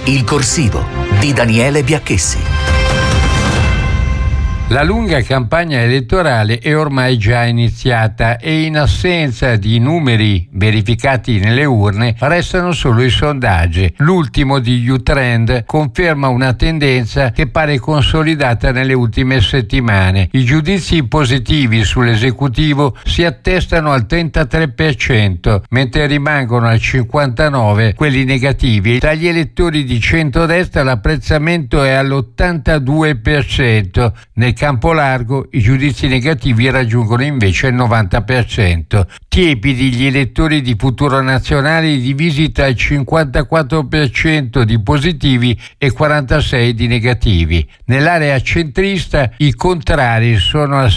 Il corsivo di Daniele Biacchessi. La lunga campagna elettorale è ormai già iniziata e in assenza di numeri verificati nelle urne restano solo i sondaggi. L'ultimo di U-Trend conferma una tendenza che pare consolidata nelle ultime settimane. I giudizi positivi sull'esecutivo si attestano al 33%, mentre rimangono al 59% quelli negativi. Tra gli elettori di centrodestra l'apprezzamento è all'82%. Nel campo largo i giudizi negativi raggiungono invece il 90%. Tiepidi gli elettori di Futuro Nazionale, divisi tra il 54% di positivi e 46% di negativi. Nell'area centrista i contrari sono al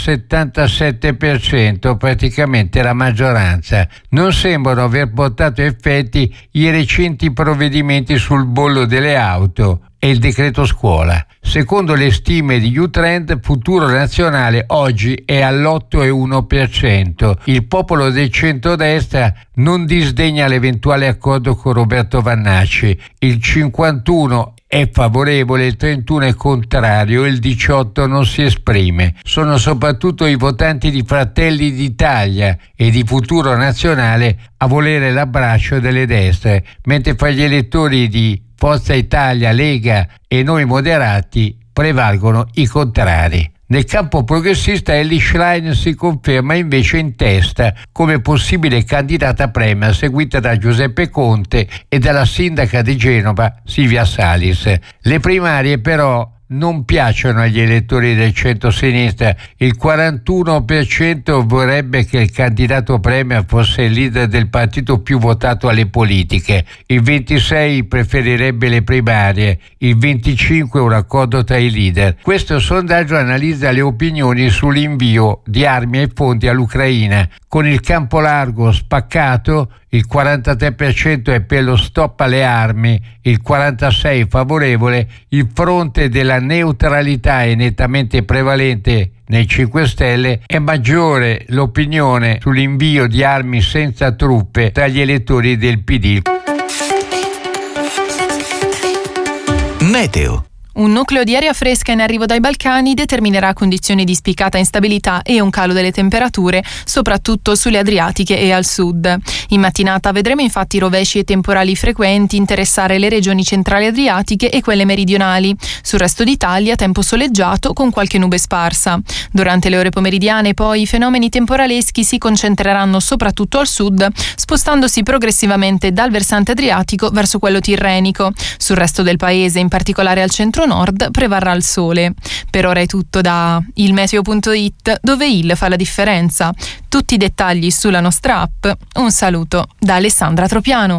77%, praticamente la maggioranza. Non sembrano aver portato effetti i recenti provvedimenti sul bollo delle auto e il decreto scuola. Secondo le stime di U-Trend, Futuro Nazionale oggi è all'8,1%. Il popolo del centrodestra non disdegna l'eventuale accordo con Roberto Vannacci. Il 51% è favorevole, il 31% è contrario e il 18% non si esprime. Sono soprattutto i votanti di Fratelli d'Italia e di Futuro Nazionale a volere l'abbraccio delle destre, mentre fra gli elettori di Forza Italia, Lega e Noi Moderati prevalgono i contrari. Nel campo progressista Elly Schlein si conferma invece in testa come possibile candidata premier, seguita da Giuseppe Conte e dalla sindaca di Genova Silvia Salis. Le primarie però non piacciono agli elettori del centro-sinistra. Il 41% vorrebbe che il candidato premier fosse il leader del partito più votato alle politiche, il 26% preferirebbe le primarie, il 25% un accordo tra i leader. Questo sondaggio analizza le opinioni sull'invio di armi e fondi all'Ucraina. Con il campo largo spaccato, il 43% è per lo stop alle armi, il 46% favorevole, il fronte della neutralità è nettamente prevalente nei 5 Stelle, è maggiore l'opinione sull'invio di armi senza truppe tra gli elettori del PD. Meteo. Un nucleo di aria fresca in arrivo dai Balcani determinerà condizioni di spiccata instabilità e un calo delle temperature, soprattutto sulle Adriatiche e al sud. In mattinata vedremo infatti rovesci e temporali frequenti interessare le regioni centrali adriatiche e quelle meridionali. Sul resto d'Italia tempo soleggiato con qualche nube sparsa. Durante le ore pomeridiane poi i fenomeni temporaleschi si concentreranno soprattutto al sud, spostandosi progressivamente dal versante adriatico verso quello tirrenico. Sul resto del paese, in particolare al centro nord, prevarrà il sole. Per ora è tutto da ilmeteo.it, dove il fa la differenza. Tutti i dettagli sulla nostra app. Un saluto da Alessandra Tropiano.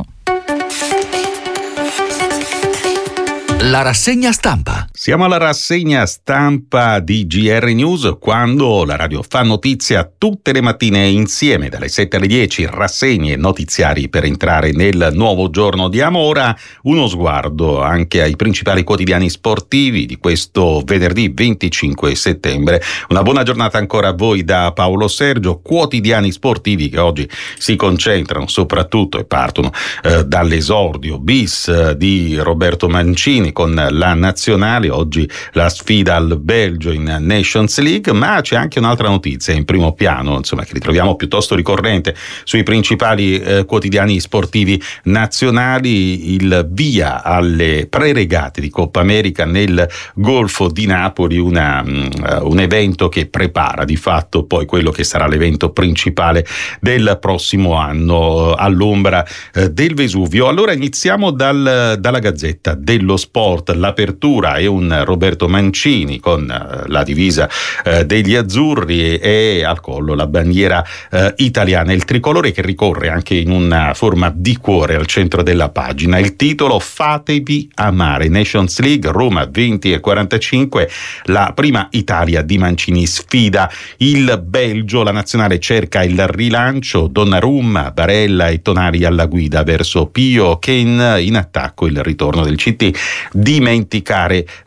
La rassegna stampa. Siamo alla rassegna stampa di GR News, quando la radio fa notizia tutte le mattine insieme dalle 7 alle 10, rassegne e notiziari per entrare nel nuovo giorno. Diamo ora uno sguardo anche ai principali quotidiani sportivi di questo venerdì 25 settembre. Una buona giornata ancora a voi da Paolo Sergio. Quotidiani sportivi che oggi si concentrano soprattutto e partono dall'esordio bis di Roberto Mancini con la nazionale, oggi la sfida al Belgio in Nations League, ma c'è anche un'altra notizia in primo piano, insomma, che ritroviamo piuttosto ricorrente sui principali quotidiani sportivi nazionali: il via alle preregate di Coppa America nel Golfo di Napoli, un evento che prepara di fatto poi quello che sarà l'evento principale del prossimo anno all'ombra del Vesuvio. Allora iniziamo dalla Gazzetta dello Sport. L'apertura è un Roberto Mancini con la divisa degli azzurri e al collo la bandiera italiana, il tricolore che ricorre anche in una forma di cuore al centro della pagina. Il titolo: fatevi amare, Nations League, Roma 20:45, la prima Italia di Mancini sfida il Belgio, la nazionale cerca il rilancio, Donnarumma, Barella e Tonali alla guida verso Pio, Ken in attacco, il ritorno del CT, dimenticare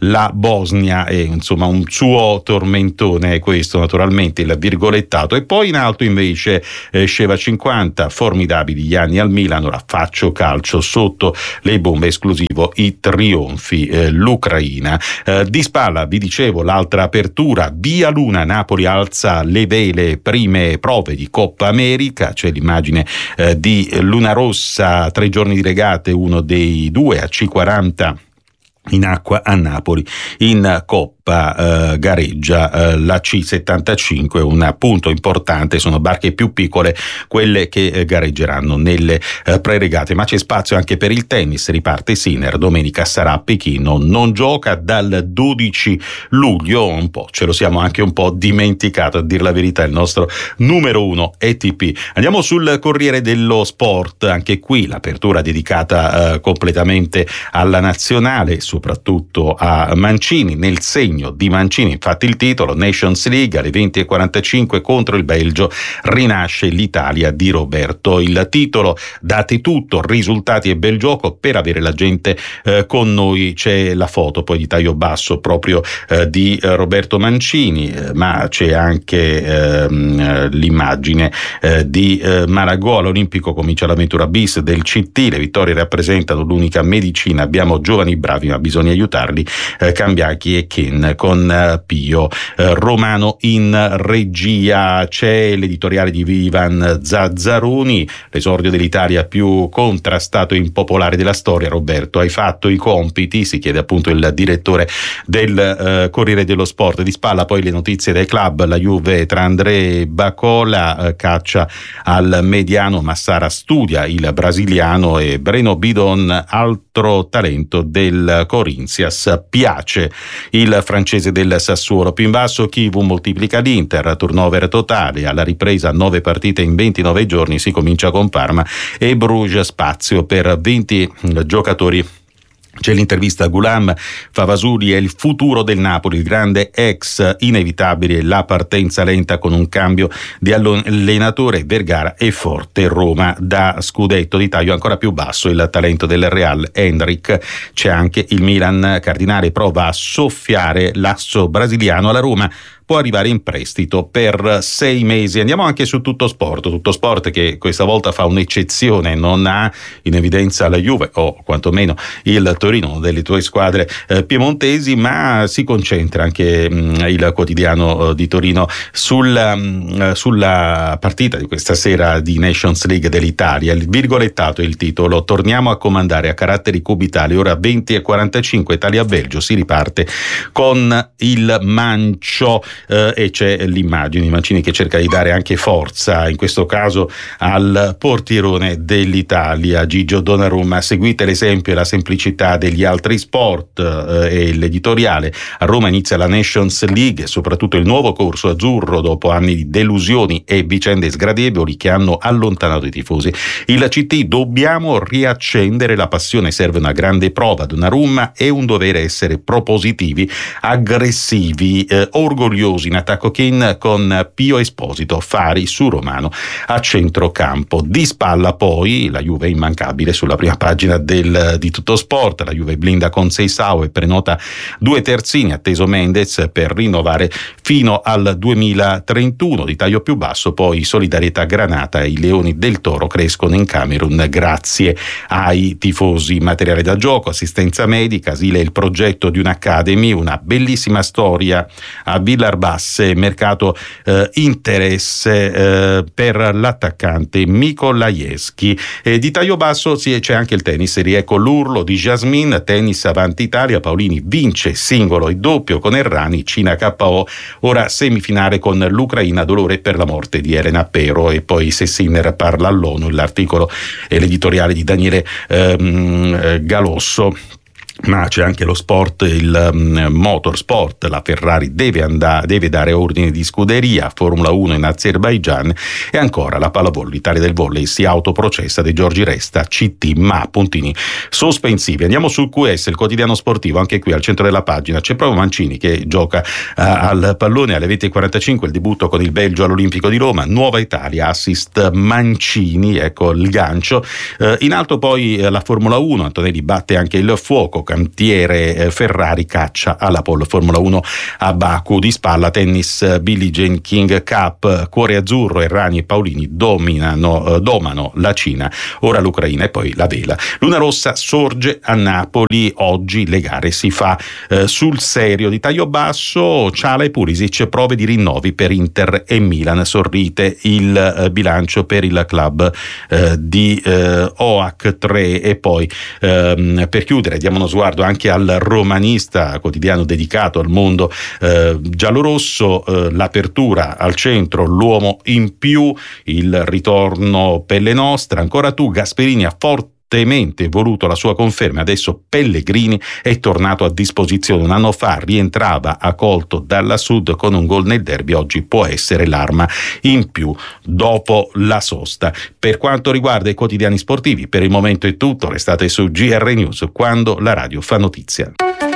la Bosnia, e insomma un suo tormentone è questo, naturalmente il virgolettato. E poi in alto invece Sheva 50, formidabili gli anni al Milan, ora faccio calcio sotto le bombe, esclusivo i trionfi, l'Ucraina. Di spalla vi dicevo l'altra apertura, via Luna, Napoli alza le vele, prime prove di Coppa America, c'è l'immagine di Luna Rossa, 3 giorni di regate, uno dei due a C40 in acqua a Napoli. In Coppa gareggia la C75, un punto importante, sono barche più piccole quelle che gareggeranno nelle preregate, ma c'è spazio anche per il tennis. Riparte Sinner, domenica sarà a Pechino, non gioca dal 12 luglio, un po' ce lo siamo anche un po' dimenticato, a dir la verità, il nostro numero 1 ATP. Andiamo sul Corriere dello Sport, anche qui l'apertura dedicata completamente alla nazionale, soprattutto a Mancini, nel segno di Mancini, infatti il titolo Nations League alle 20:45 contro il Belgio, rinasce l'Italia di Roberto. Il titolo, date tutto, risultati e bel gioco, per avere la gente con noi. C'è la foto poi di taglio basso proprio di Roberto Mancini, ma c'è anche l'immagine di Malagò. All'Olimpico comincia l'avventura bis del CT, le vittorie rappresentano l'unica medicina, abbiamo giovani bravi ma bisogna aiutarli, Cambiachi e Ken, con Pio Romano in regia. C'è l'editoriale di Ivan Zazzaroni, l'esordio dell'Italia più contrastato e impopolare della storia. Roberto, hai fatto i compiti? Si chiede appunto il direttore del Corriere dello Sport. Di spalla poi le notizie del club, la Juve tra André Bacola, caccia al mediano, Massara studia il brasiliano, e Breno Bidon, altro talento del Corinthians. Piace il francese del Sassuolo. Più in basso Chivu moltiplica l'Inter, turnover totale, alla ripresa 9 partite in 29 giorni, si comincia con Parma e Bruges, spazio per 20 giocatori. C'è l'intervista a Ghulam Favasuli, è il futuro del Napoli, il grande ex, inevitabile la partenza lenta con un cambio di allenatore, Vergara è forte, Roma da scudetto. Di taglio ancora più basso il talento del Real, Endrick. C'è anche il Milan, Cardinale prova a soffiare l'asso brasiliano alla Roma, può arrivare in prestito per 6 mesi. Andiamo anche su Tutto Sport che questa volta fa un'eccezione, non ha in evidenza la Juve o quantomeno il Torino, una delle tue squadre piemontesi, ma si concentra anche il quotidiano di Torino sulla partita di questa sera di Nations League dell'Italia. Il virgolettato è il titolo, torniamo a comandare a caratteri cubitali, ora 20:45 Italia-Belgio, si riparte con il Mancio. E c'è l'immagine di Mancini che cerca di dare anche forza, in questo caso al portierone dell'Italia, Gigio Donnarumma. Seguite l'esempio e la semplicità degli altri sport, e l'editoriale. A Roma inizia la Nations League, soprattutto il nuovo corso azzurro dopo anni di delusioni e vicende sgradevoli che hanno allontanato i tifosi. Il CT, dobbiamo riaccendere la passione, serve una grande prova. Donnarumma, è un dovere essere propositivi, aggressivi, orgogliosi. In attacco Kane con Pio Esposito, Fari su Romano a centrocampo. Di spalla poi la Juve immancabile sulla prima pagina di Tutto Sport. La Juve blinda con Seisao e prenota 2 terzini, atteso Mendez per rinnovare fino al 2031. Di taglio più basso poi solidarietà Granata, i Leoni del Toro crescono in Camerun grazie ai tifosi. Materiale da gioco, assistenza medica, asile il progetto di un'academy, una bellissima storia a Villarbasse, mercato interesse per l'attaccante Mikolajewski. Di taglio basso c'è anche il tennis, riecco l'urlo di Jasmine, tennis avanti Italia, Paolini vince singolo e doppio con Errani, Cina KO, ora semifinale con l'Ucraina, dolore per la morte di Elena Pero. E poi se Sinner parla all'ONU, l'articolo e l'editoriale di Daniele Galosso. Ma c'è anche lo sport, il motorsport, la Ferrari deve dare ordine di scuderia, Formula 1 in Azerbaigian, e ancora la pallavolo, l'Italia del volley si autoprocessa, De Giorgi resta CT ma puntini sospensivi. Andiamo sul QS, il quotidiano sportivo, anche qui al centro della pagina c'è proprio Mancini che gioca al pallone alle 20:45, il debutto con il Belgio all'Olimpico di Roma, nuova Italia, assist Mancini, ecco il gancio. In alto poi la Formula 1, Antonelli batte anche il fuoco, cantiere Ferrari caccia alla pole. Formula 1 a Baku. Di spalla tennis Billie Jean King Cup, cuore azzurro, Errani e Paolini domano la Cina, ora l'Ucraina e poi la vela. Luna rossa sorge a Napoli, oggi le gare si fa sul serio. Di taglio basso Ciala e Pulisic, prove di rinnovi per Inter e Milan, sorride il bilancio per il club di OAC 3. E poi per chiudere diamo uno sguardo anche al Romanista, quotidiano dedicato al mondo giallorosso, l'apertura al centro, l'uomo in più, il ritorno Pelle Nostra, ancora tu. Gasperini ha fortemente voluto la sua conferma, adesso Pellegrini è tornato a disposizione. Un anno fa rientrava accolto dalla Sud con un gol nel derby, oggi può essere l'arma in più dopo la sosta. Per quanto riguarda i quotidiani sportivi, per il momento è tutto, restate su GR News, quando la radio fa notizia.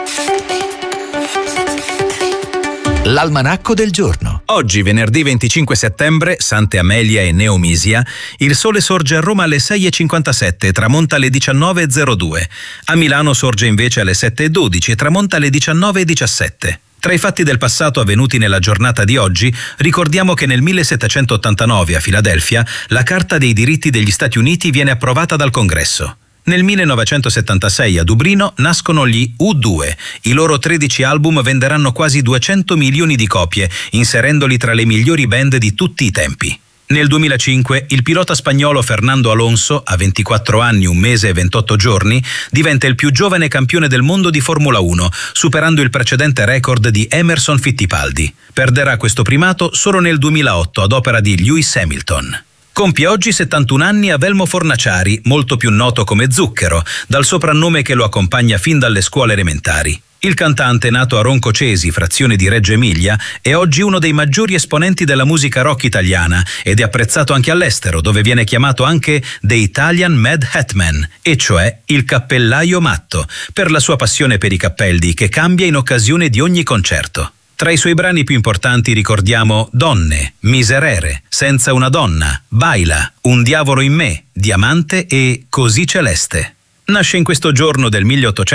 L'almanacco del giorno. Oggi, venerdì 25 settembre, Sante Amelia e Neomisia, il sole sorge a Roma alle 6:57 e tramonta alle 19:02. A Milano sorge invece alle 7:12 e tramonta alle 19:17. Tra i fatti del passato avvenuti nella giornata di oggi, ricordiamo che nel 1789 a Filadelfia la Carta dei diritti degli Stati Uniti viene approvata dal Congresso. Nel 1976 a Dublino nascono gli U2. I loro 13 album venderanno quasi 200 milioni di copie, inserendoli tra le migliori band di tutti i tempi. Nel 2005 il pilota spagnolo Fernando Alonso, a 24 anni, 1 mese e 28 giorni, diventa il più giovane campione del mondo di Formula 1, superando il precedente record di Emerson Fittipaldi. Perderà questo primato solo nel 2008 ad opera di Lewis Hamilton. Compie oggi 71 anni Avelmo Fornaciari, molto più noto come Zucchero, dal soprannome che lo accompagna fin dalle scuole elementari. Il cantante, nato a Roncocesi, frazione di Reggio Emilia, è oggi uno dei maggiori esponenti della musica rock italiana ed è apprezzato anche all'estero, dove viene chiamato anche The Italian Mad Hatman, e cioè il cappellaio matto, per la sua passione per i cappelli che cambia in occasione di ogni concerto. Tra i suoi brani più importanti ricordiamo Donne, Miserere, Senza una donna, Baila, Un diavolo in me, Diamante e Così celeste. Nasce in questo giorno del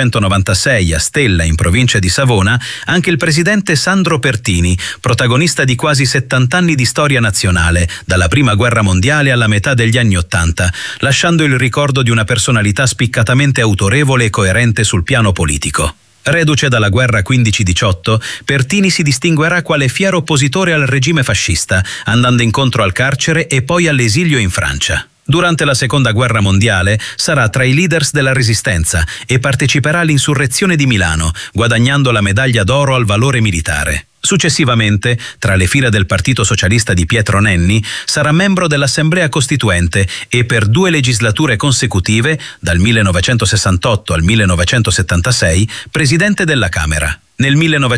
1896 a Stella, in provincia di Savona, anche il presidente Sandro Pertini, protagonista di quasi 70 anni di storia nazionale, dalla Prima Guerra Mondiale alla metà degli anni '80, lasciando il ricordo di una personalità spiccatamente autorevole e coerente sul piano politico. Reduce dalla guerra 15-18, Pertini si distinguerà quale fiero oppositore al regime fascista, andando incontro al carcere e poi all'esilio in Francia. Durante la Seconda Guerra Mondiale sarà tra i leaders della Resistenza e parteciperà all'insurrezione di Milano, guadagnando la medaglia d'oro al valore militare. Successivamente, tra le fila del Partito Socialista di Pietro Nenni, sarà membro dell'Assemblea Costituente e per 2 legislature consecutive, dal 1968 al 1976, presidente della Camera. Nel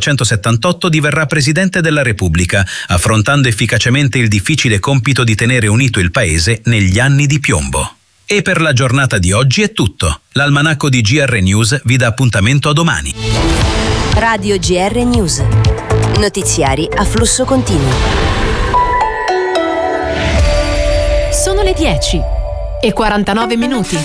1978 diverrà Presidente della Repubblica, affrontando efficacemente il difficile compito di tenere unito il Paese negli anni di piombo. E per la giornata di oggi è tutto. L'almanacco di GR News vi dà appuntamento a domani. Radio GR News. Notiziari a flusso continuo. Sono le 10:49.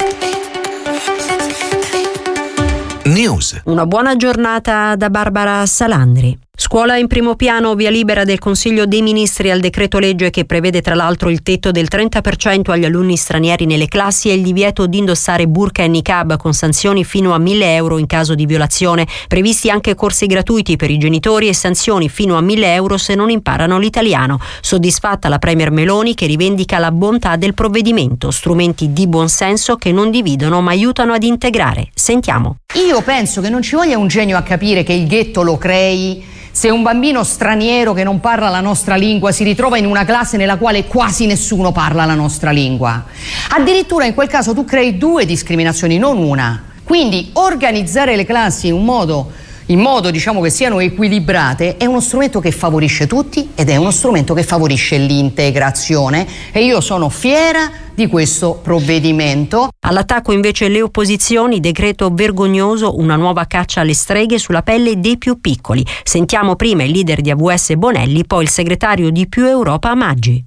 News. Una buona giornata da Barbara Salandri. Scuola in primo piano, via libera del Consiglio dei Ministri al decreto legge che prevede tra l'altro il tetto del 30% agli alunni stranieri nelle classi e il divieto di indossare burqa e niqab con sanzioni fino a 1.000 euro in caso di violazione. Previsti anche corsi gratuiti per i genitori e sanzioni fino a 1.000 euro se non imparano l'italiano. Soddisfatta la Premier Meloni, che rivendica la bontà del provvedimento, strumenti di buonsenso che non dividono ma aiutano ad integrare. Sentiamo. Io penso che non ci voglia un genio a capire che il ghetto lo crei se un bambino straniero che non parla la nostra lingua si ritrova in una classe nella quale quasi nessuno parla la nostra lingua. Addirittura in quel caso tu crei 2 discriminazioni, non una. Quindi organizzare le classi in modo diciamo che siano equilibrate è uno strumento che favorisce tutti ed è uno strumento che favorisce l'integrazione, e io sono fiera di questo provvedimento. All'attacco invece le opposizioni, decreto vergognoso, una nuova caccia alle streghe sulla pelle dei più piccoli. Sentiamo prima il leader di AVS Bonelli, poi il segretario di Più Europa Maggi.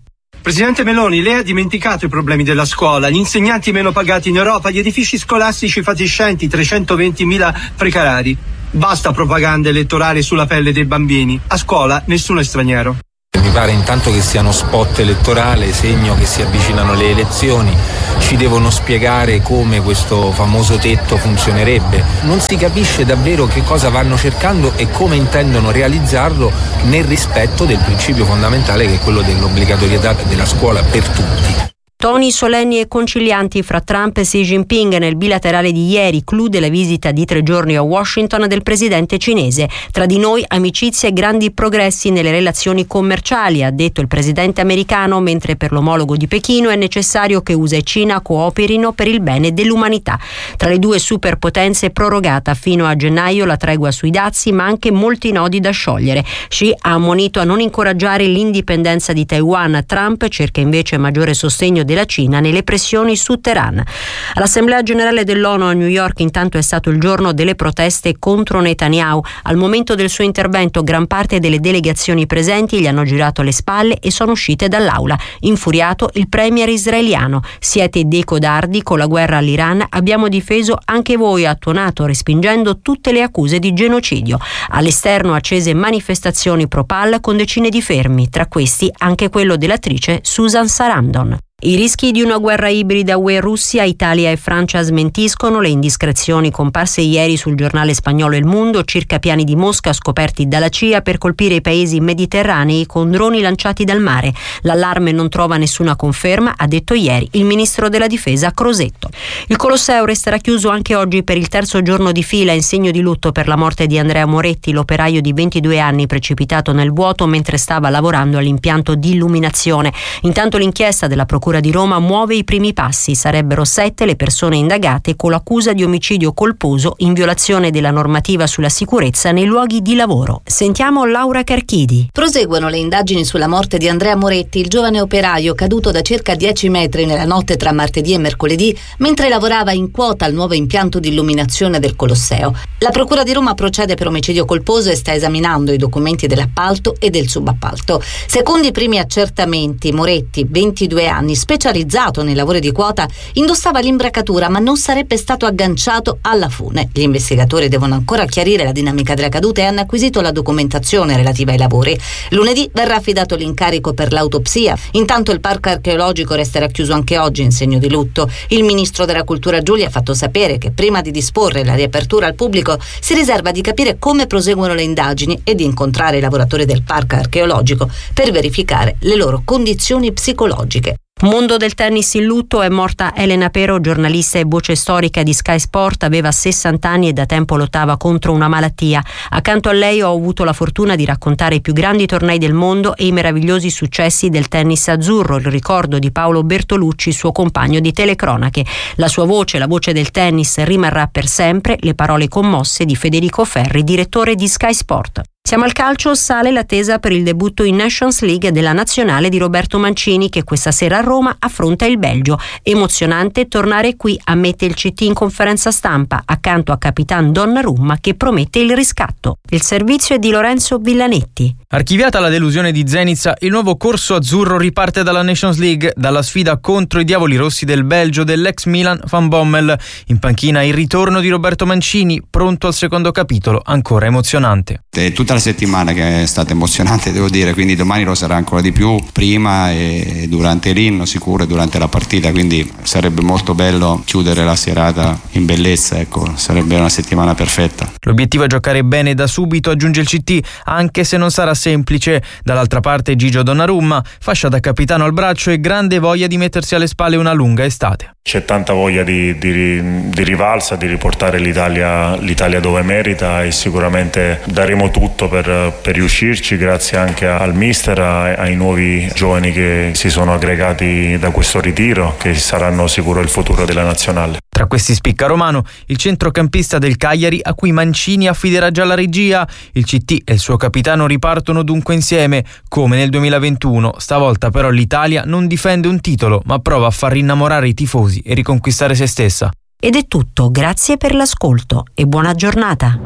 Presidente Meloni, lei ha dimenticato i problemi della scuola, gli insegnanti meno pagati in Europa, gli edifici scolastici fatiscenti, 320.000 precari. Basta propaganda elettorale sulla pelle dei bambini. A scuola nessuno è straniero. Mi pare intanto che sia uno spot elettorale, segno che si avvicinano le elezioni. Ci devono spiegare come questo famoso tetto funzionerebbe. Non si capisce davvero che cosa vanno cercando e come intendono realizzarlo nel rispetto del principio fondamentale che è quello dell'obbligatorietà della scuola per tutti. Toni solenni e concilianti fra Trump e Xi Jinping nel bilaterale di ieri, clou della visita di 3 giorni a Washington del presidente cinese. Tra di noi amicizia e grandi progressi nelle relazioni commerciali, ha detto il presidente americano, mentre per l'omologo di Pechino è necessario che USA e Cina cooperino per il bene dell'umanità. Tra le due superpotenze è prorogata fino a gennaio la tregua sui dazi, ma anche molti nodi da sciogliere. Xi ha ammonito a non incoraggiare l'indipendenza di Taiwan. Trump cerca invece maggiore sostegno della Cina nelle pressioni su Teheran. All'Assemblea Generale dell'ONU a New York intanto è stato il giorno delle proteste contro Netanyahu. Al momento del suo intervento gran parte delle delegazioni presenti gli hanno girato le spalle e sono uscite dall'aula. Infuriato il premier israeliano: siete dei codardi, con la guerra all'Iran abbiamo difeso anche voi, ha tuonato, respingendo tutte le accuse di genocidio. All'esterno accese manifestazioni pro-Pal con decine di fermi, tra questi anche quello dell'attrice Susan Sarandon. I rischi di una guerra ibrida UE-Russia, Italia e Francia smentiscono le indiscrezioni comparse ieri sul giornale spagnolo El Mundo circa piani di Mosca scoperti dalla CIA per colpire i paesi mediterranei con droni lanciati dal mare. L'allarme non trova nessuna conferma, ha detto ieri il ministro della difesa Crosetto. Il Colosseo resterà chiuso anche oggi per il terzo giorno di fila in segno di lutto per la morte di Andrea Moretti, l'operaio di 22 anni precipitato nel vuoto mentre stava lavorando all'impianto di illuminazione. Intanto l'inchiesta della Procura di Roma muove i primi passi. Sarebbero 7 le persone indagate con l'accusa di omicidio colposo in violazione della normativa sulla sicurezza nei luoghi di lavoro. Sentiamo Laura Carchidi. Proseguono le indagini sulla morte di Andrea Moretti, il giovane operaio caduto da circa 10 metri nella notte tra martedì e mercoledì mentre lavorava in quota al nuovo impianto di illuminazione del Colosseo. La Procura di Roma procede per omicidio colposo e sta esaminando i documenti dell'appalto e del subappalto. Secondo i primi accertamenti, Moretti, 22 anni, specializzato nei lavori di quota, indossava l'imbracatura ma non sarebbe stato agganciato alla fune. Gli investigatori devono ancora chiarire la dinamica della caduta e hanno acquisito la documentazione relativa ai lavori. Lunedì verrà affidato l'incarico per l'autopsia. Intanto il parco archeologico resterà chiuso anche oggi in segno di lutto. Il ministro della Cultura Giulia ha fatto sapere che prima di disporre la riapertura al pubblico si riserva di capire come proseguono le indagini e di incontrare i lavoratori del parco archeologico per verificare le loro condizioni psicologiche. Mondo del tennis in lutto, è morta Elena Pero, giornalista e voce storica di Sky Sport. Aveva 60 anni e da tempo lottava contro una malattia. Accanto a lei ho avuto la fortuna di raccontare i più grandi tornei del mondo e i meravigliosi successi del tennis azzurro, il ricordo di Paolo Bertolucci, suo compagno di telecronache. La sua voce, la voce del tennis, rimarrà per sempre, le parole commosse di Federico Ferri, direttore di Sky Sport. Siamo al calcio, sale l'attesa per il debutto in Nations League della nazionale di Roberto Mancini, che questa sera a Roma affronta il Belgio. Emozionante tornare qui, ammette il CT in conferenza stampa, accanto a Capitan Donnarumma che promette il riscatto. Il servizio è di Lorenzo Villanetti. Archiviata la delusione di Zenica, il nuovo corso azzurro riparte dalla Nations League, dalla sfida contro i diavoli rossi del Belgio dell'ex Milan Van Bommel. In panchina il ritorno di Roberto Mancini, pronto al secondo capitolo, ancora emozionante. Tutta la settimana che è stata emozionante, devo dire, quindi domani lo sarà ancora di più, prima e durante l'inno sicuro e durante la partita, quindi sarebbe molto bello chiudere la serata in bellezza, ecco, sarebbe una settimana perfetta. L'obiettivo è giocare bene da subito, aggiunge il CT, anche se non sarà semplice. Dall'altra parte Gigio Donnarumma, fascia da capitano al braccio e grande voglia di mettersi alle spalle una lunga estate. C'è tanta voglia di rivalsa, di riportare l'Italia dove merita, e sicuramente daremo tutto per riuscirci, grazie anche al mister, ai nuovi giovani che si sono aggregati da questo ritiro, che saranno sicuro il futuro della nazionale. Tra questi spicca Romano, il centrocampista del Cagliari, a cui Mancini affiderà già la regia. Il CT e il suo capitano ripartono dunque insieme, come nel 2021. Stavolta però l'Italia non difende un titolo, ma prova a far rinnamorare i tifosi e riconquistare se stessa. Ed è tutto, grazie per l'ascolto e buona giornata.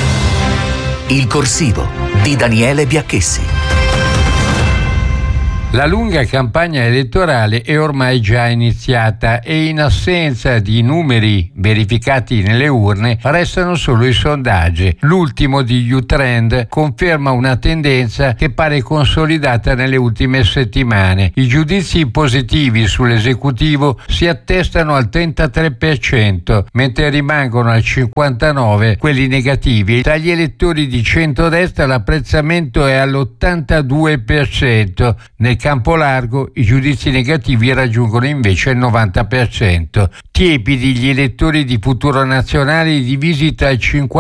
Il corsivo di Daniele Biacchessi. La lunga campagna elettorale è ormai già iniziata e in assenza di numeri verificati nelle urne restano solo i sondaggi. L'ultimo di U-Trend conferma una tendenza che pare consolidata nelle ultime settimane. I giudizi positivi sull'esecutivo si attestano al 33%, mentre rimangono al 59% quelli negativi. Tra gli elettori di centrodestra l'apprezzamento è all'82%. Nel campo largo i giudizi negativi raggiungono invece il 90%. Tiepidi gli elettori di Futuro Nazionale, divisi tra il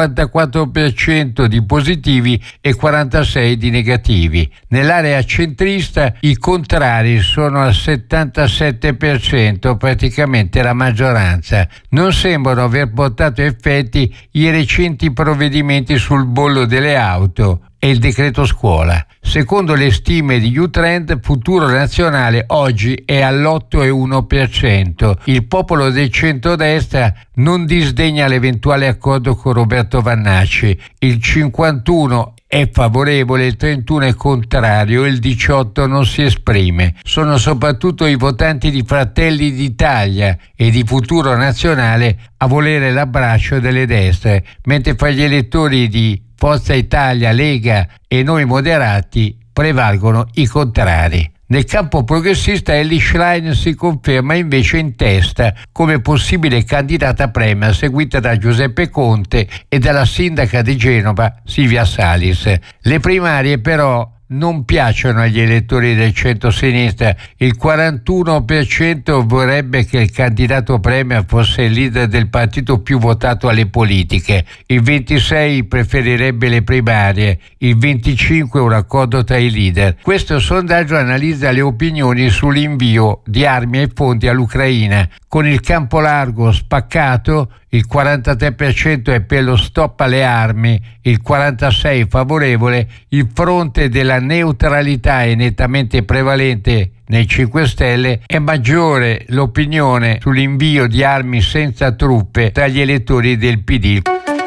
54% di positivi e 46% di negativi. Nell'area centrista i contrari sono al 77%, praticamente la maggioranza. Non sembrano aver portato effetti i recenti provvedimenti sul bollo delle auto e il decreto scuola. Secondo le stime di U-Trend, Futuro Nazionale oggi è all'8,1%. Il popolo del centrodestra non disdegna l'eventuale accordo con Roberto Vannacci. Il 51% è favorevole, il 31% è contrario e il 18% non si esprime. Sono soprattutto i votanti di Fratelli d'Italia e di Futuro Nazionale a volere l'abbraccio delle destre, mentre fra gli elettori di Forza Italia, Lega e Noi Moderati prevalgono i contrari. Nel campo progressista Elly Schlein si conferma invece in testa come possibile candidata premier, seguita da Giuseppe Conte e dalla sindaca di Genova Silvia Salis. Le primarie però non piacciono agli elettori del centro-sinistra. Il 41% vorrebbe che il candidato premier fosse il leader del partito più votato alle politiche, il 26% preferirebbe le primarie, il 25% un accordo tra i leader. Questo sondaggio analizza le opinioni sull'invio di armi e fondi all'Ucraina. Con il campo largo spaccato, il 43% è per lo stop alle armi, il 46% favorevole, il fronte della neutralità è nettamente prevalente nei 5 Stelle, è maggiore l'opinione sull'invio di armi senza truppe tra gli elettori del PD.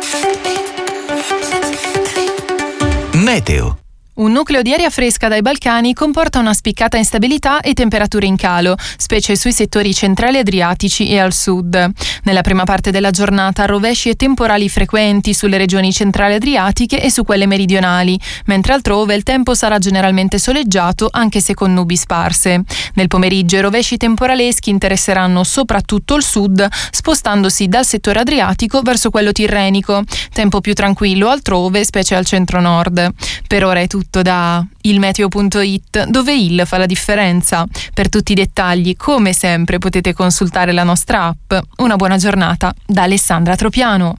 Meteo. Un nucleo di aria fresca dai Balcani comporta una spiccata instabilità e temperature in calo, specie sui settori centrali adriatici e al sud. Nella prima parte della giornata rovesci e temporali frequenti sulle regioni centrali adriatiche e su quelle meridionali, mentre altrove il tempo sarà generalmente soleggiato anche se con nubi sparse. Nel pomeriggio i rovesci temporaleschi interesseranno soprattutto il sud, spostandosi dal settore adriatico verso quello tirrenico. Tempo più tranquillo altrove, specie al centro-nord. Per ora è tutto da ilmeteo.it, dove il fa la differenza. Per tutti i dettagli, come sempre, potete consultare la nostra app. Una buona giornata da Alessandra Tropiano.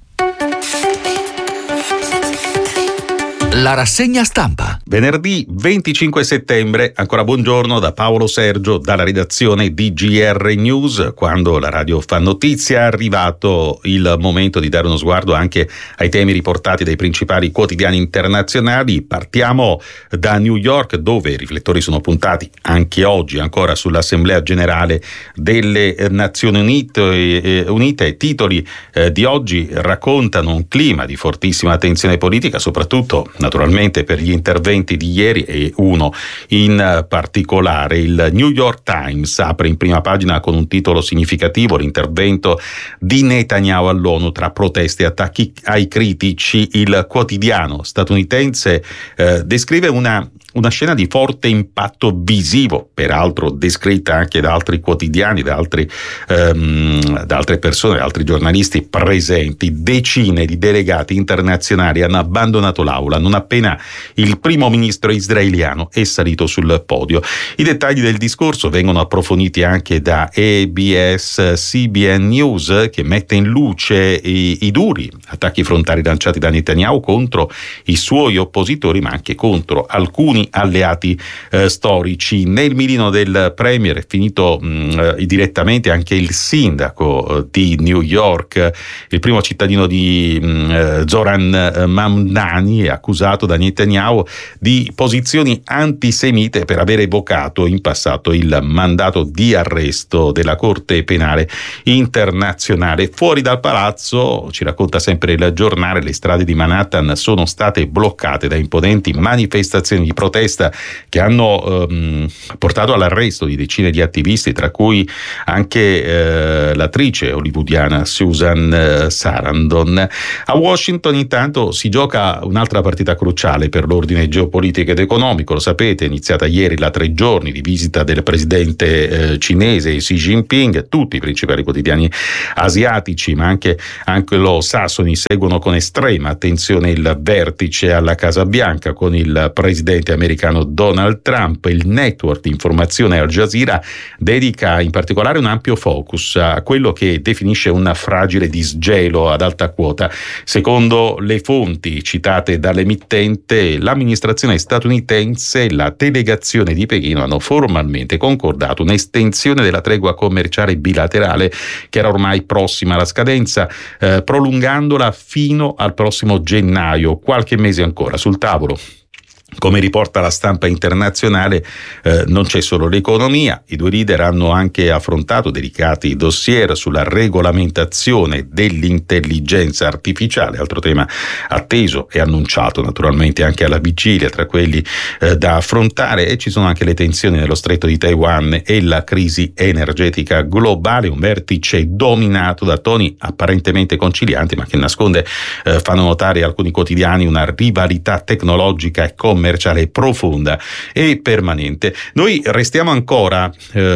La rassegna stampa. Venerdì 25 settembre, ancora buongiorno da Paolo Sergio, dalla redazione di GR News. Quando la radio fa notizia è arrivato il momento di dare uno sguardo anche ai temi riportati dai principali quotidiani internazionali. Partiamo da New York, dove i riflettori sono puntati anche oggi ancora sull'Assemblea Generale delle Nazioni Unite. Titoli di oggi raccontano un clima di fortissima tensione politica, soprattutto naturalmente per gli interventi di ieri, e uno in particolare. Il New York Times apre in prima pagina con un titolo significativo: l'intervento di Netanyahu all'ONU tra proteste e attacchi ai critici. Il quotidiano statunitense descrive una scena di forte impatto visivo, peraltro descritta anche da altri quotidiani, da altre persone, da altri giornalisti presenti. Decine di delegati internazionali hanno abbandonato l'aula non appena il primo ministro israeliano è salito sul podio. I dettagli del discorso vengono approfonditi anche da ABS CBN News, che mette in luce i duri attacchi frontali lanciati da Netanyahu contro i suoi oppositori, ma anche contro alcuni alleati storici. Nel mirino del premier è finito direttamente anche il sindaco di New York, il primo cittadino di Zoran Mamdani, è accusato da Netanyahu di posizioni antisemite per aver evocato in passato il mandato di arresto della Corte Penale Internazionale. Fuori dal palazzo, ci racconta sempre il giornale, le strade di Manhattan sono state bloccate da imponenti manifestazioni di protesta protesta che hanno portato all'arresto di decine di attivisti, tra cui anche l'attrice hollywoodiana Susan Sarandon. A Washington intanto si gioca un'altra partita cruciale per l'ordine geopolitico ed economico, lo sapete, è iniziata ieri la 3 giorni di visita del presidente cinese Xi Jinping. Tutti i principali quotidiani asiatici ma anche anglosassoni seguono con estrema attenzione il vertice alla Casa Bianca con il presidente americano Donald Trump. Il network di informazione Al Jazeera dedica in particolare un ampio focus a quello che definisce un fragile disgelo ad alta quota. Secondo le fonti citate dall'emittente, l'amministrazione statunitense e la delegazione di Pechino hanno formalmente concordato un'estensione della tregua commerciale bilaterale che era ormai prossima alla scadenza, prolungandola fino al prossimo gennaio, qualche mese ancora. Sul tavolo, come riporta la stampa internazionale, non c'è solo l'economia. I due leader hanno anche affrontato delicati dossier sulla regolamentazione dell'intelligenza artificiale, altro tema atteso e annunciato naturalmente anche alla vigilia tra quelli da affrontare. E ci sono anche le tensioni nello stretto di Taiwan e la crisi energetica globale, un vertice dominato da toni apparentemente concilianti ma che nasconde, fanno notare alcuni quotidiani, una rivalità tecnologica e commerciale profonda e permanente. Noi restiamo ancora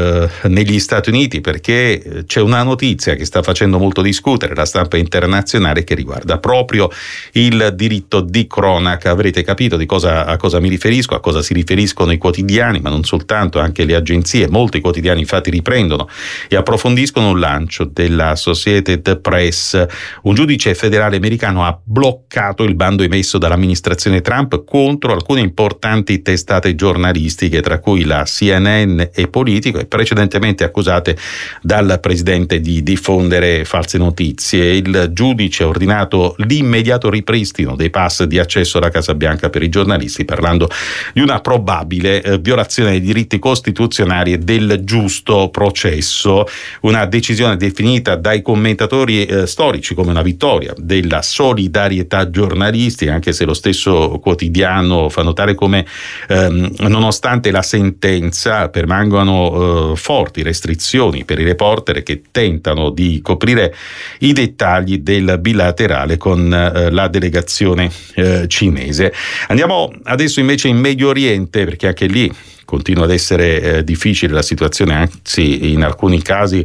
negli Stati Uniti perché c'è una notizia che sta facendo molto discutere la stampa internazionale che riguarda proprio il diritto di cronaca. Avrete capito a cosa mi riferisco, a cosa si riferiscono i quotidiani, ma non soltanto, anche le agenzie. Molti quotidiani infatti riprendono e approfondiscono un lancio della Associated Press. Un giudice federale americano ha bloccato il bando emesso dall'amministrazione Trump contro alcune importanti testate giornalistiche, tra cui la CNN e Politico, e precedentemente accusate dal presidente di diffondere false notizie. Il giudice ha ordinato l'immediato ripristino dei pass di accesso alla Casa Bianca per i giornalisti, parlando di una probabile violazione dei diritti costituzionali e del giusto processo. Una decisione definita dai commentatori storici come una vittoria della solidarietà giornalistica, anche se lo stesso quotidiano fa notare come nonostante la sentenza permangono forti restrizioni per i reporter che tentano di coprire i dettagli del bilaterale con la delegazione cinese. Andiamo adesso invece in Medio Oriente, perché anche lì continua ad essere difficile la situazione, anzi in alcuni casi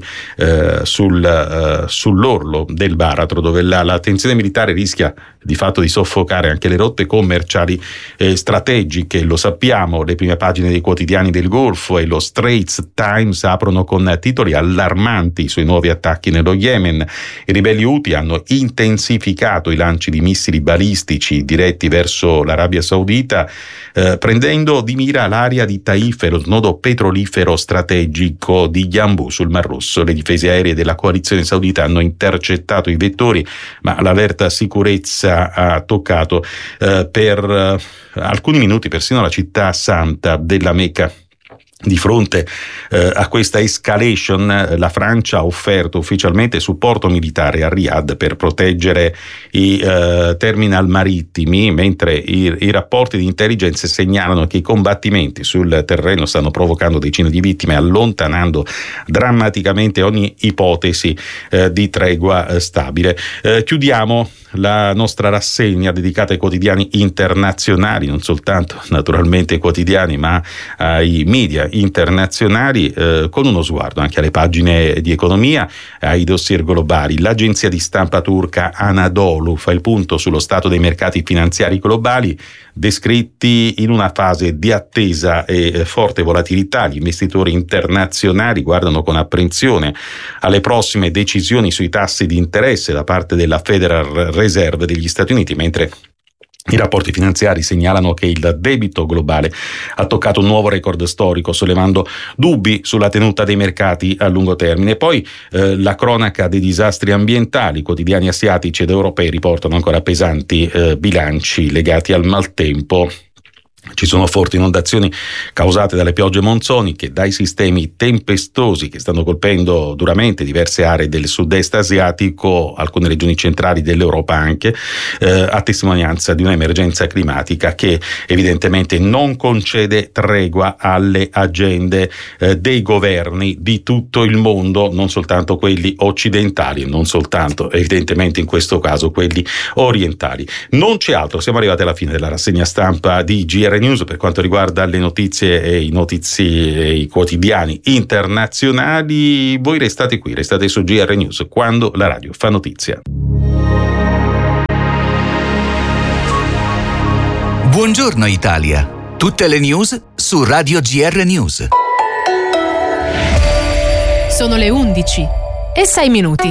sull'orlo del baratro, dove la tensione militare rischia di fatto di soffocare anche le rotte commerciali strategiche. Lo sappiamo, le prime pagine dei quotidiani del Golfo e lo Straits Times aprono con titoli allarmanti sui nuovi attacchi nello Yemen. I ribelli Houthi hanno intensificato i lanci di missili balistici diretti verso l'Arabia Saudita, prendendo di mira l'area di Taif e lo snodo petrolifero strategico di Yanbu sul Mar Rosso. Le difese aeree della coalizione saudita hanno intercettato i vettori, ma l'allerta sicurezza ha toccato per alcuni minuti persino la città santa della Mecca. Di fronte a questa escalation, la Francia ha offerto ufficialmente supporto militare a Riyadh per proteggere i terminal marittimi, mentre i rapporti di intelligence segnalano che i combattimenti sul terreno stanno provocando decine di vittime, allontanando drammaticamente ogni ipotesi di tregua stabile. Chiudiamo la nostra rassegna dedicata ai quotidiani internazionali, non soltanto naturalmente ai quotidiani ma ai media internazionali, con uno sguardo anche alle pagine di economia, ai dossier globali. L'agenzia di stampa turca Anadolu fa il punto sullo stato dei mercati finanziari globali, descritti in una fase di attesa e forte volatilità. Gli investitori internazionali guardano con apprensione alle prossime decisioni sui tassi di interesse da parte della Federal Reserve degli Stati Uniti, mentre i rapporti finanziari segnalano che il debito globale ha toccato un nuovo record storico, sollevando dubbi sulla tenuta dei mercati a lungo termine. Poi la cronaca dei disastri ambientali. Quotidiani asiatici ed europei riportano ancora pesanti bilanci legati al maltempo Ci sono forti inondazioni causate dalle piogge monsoniche, dai sistemi tempestosi che stanno colpendo duramente diverse aree del sud-est asiatico, alcune regioni centrali dell'Europa anche, a testimonianza di un'emergenza climatica che evidentemente non concede tregua alle agende dei governi di tutto il mondo, non soltanto quelli occidentali, non soltanto evidentemente in questo caso quelli orientali. Non c'è altro, siamo arrivati alla fine della rassegna stampa di GR News per quanto riguarda le notizie e i quotidiani internazionali. Voi restate qui, restate su GR News, quando la radio fa notizia. Buongiorno Italia, tutte le news su Radio GR News. Sono le 11:06.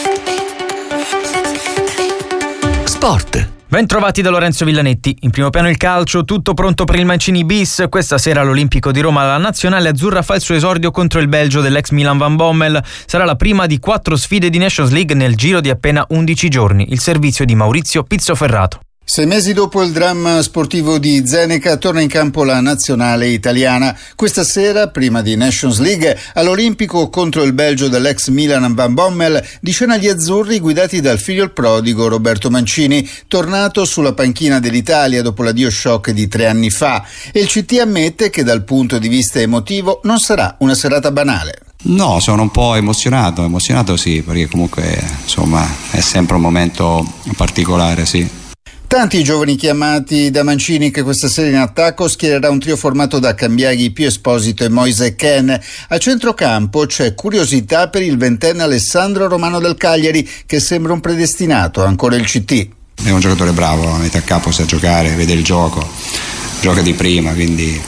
Sport. Ben trovati da Lorenzo Villanetti. In primo piano il calcio, tutto pronto per il Mancini bis. Questa sera all'Olimpico di Roma la nazionale azzurra fa il suo esordio contro il Belgio dell'ex Milan Van Bommel. Sarà la prima di 4 sfide di Nations League nel giro di appena 11 giorni. Il servizio di Maurizio Pizzoferrato. 6 mesi dopo il dramma sportivo di Zenica torna in campo la nazionale italiana. Questa sera, prima di Nations League, all'Olimpico contro il Belgio dell'ex Milan Van Bommel, di scena gli azzurri guidati dal figlio il prodigo Roberto Mancini, tornato sulla panchina dell'Italia dopo l'addio shock di 3 anni fa. E il CT ammette che dal punto di vista emotivo non sarà una serata banale. No, sono un po' emozionato sì, perché comunque insomma è sempre un momento particolare, sì. Tanti giovani chiamati da Mancini che questa sera in attacco schiererà un trio formato da Cambiaghi, Pio Esposito e Moise Kean. A centrocampo c'è curiosità per il 20enne Alessandro Romano del Cagliari, che sembra un predestinato, ancora il CT. È un giocatore bravo, a metà campo sa giocare, vede il gioco, gioca di prima, quindi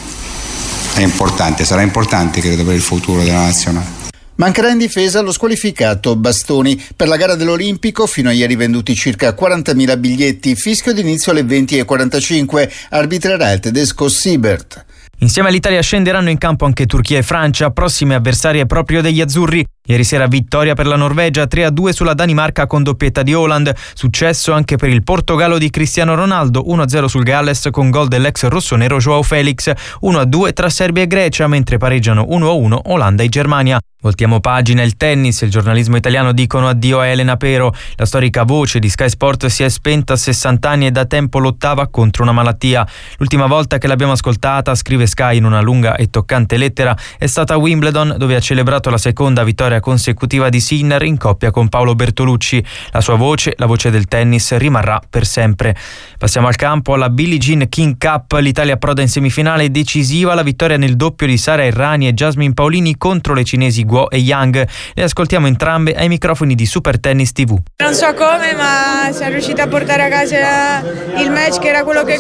è importante, sarà importante credo per il futuro della nazionale. Mancherà in difesa lo squalificato Bastoni. Per la gara dell'Olimpico fino a ieri venduti circa 40.000 biglietti, fischio d'inizio alle 20:45, arbitrerà il tedesco Siebert. Insieme all'Italia scenderanno in campo anche Turchia e Francia, prossime avversarie proprio degli azzurri. Ieri sera vittoria per la Norvegia, 3-2 sulla Danimarca con doppietta di Haaland. Successo anche per il Portogallo di Cristiano Ronaldo, 1-0 sul Galles con gol dell'ex rossonero Joao Felix, 1-2 tra Serbia e Grecia, mentre pareggiano 1-1 Olanda e Germania. Voltiamo pagina, il tennis, il giornalismo italiano dicono addio a Elena Pero. La storica voce di Sky Sport si è spenta a 60 anni e da tempo lottava contro una malattia. L'ultima volta che l'abbiamo ascoltata, scrive Sky in una lunga e toccante lettera, è stata a Wimbledon, dove ha celebrato la seconda vittoria consecutiva di Sinner in coppia con Paolo Bertolucci. La sua voce, la voce del tennis, rimarrà per sempre. Passiamo al campo, alla Billie Jean King Cup. L'Italia approda in semifinale decisiva, la vittoria nel doppio di Sara Errani e Jasmine Paolini contro le cinesi Guo e Yang. Le ascoltiamo entrambe ai microfoni di Super Tennis TV. Non so come, ma siamo riusciti a portare a casa il match che era quello che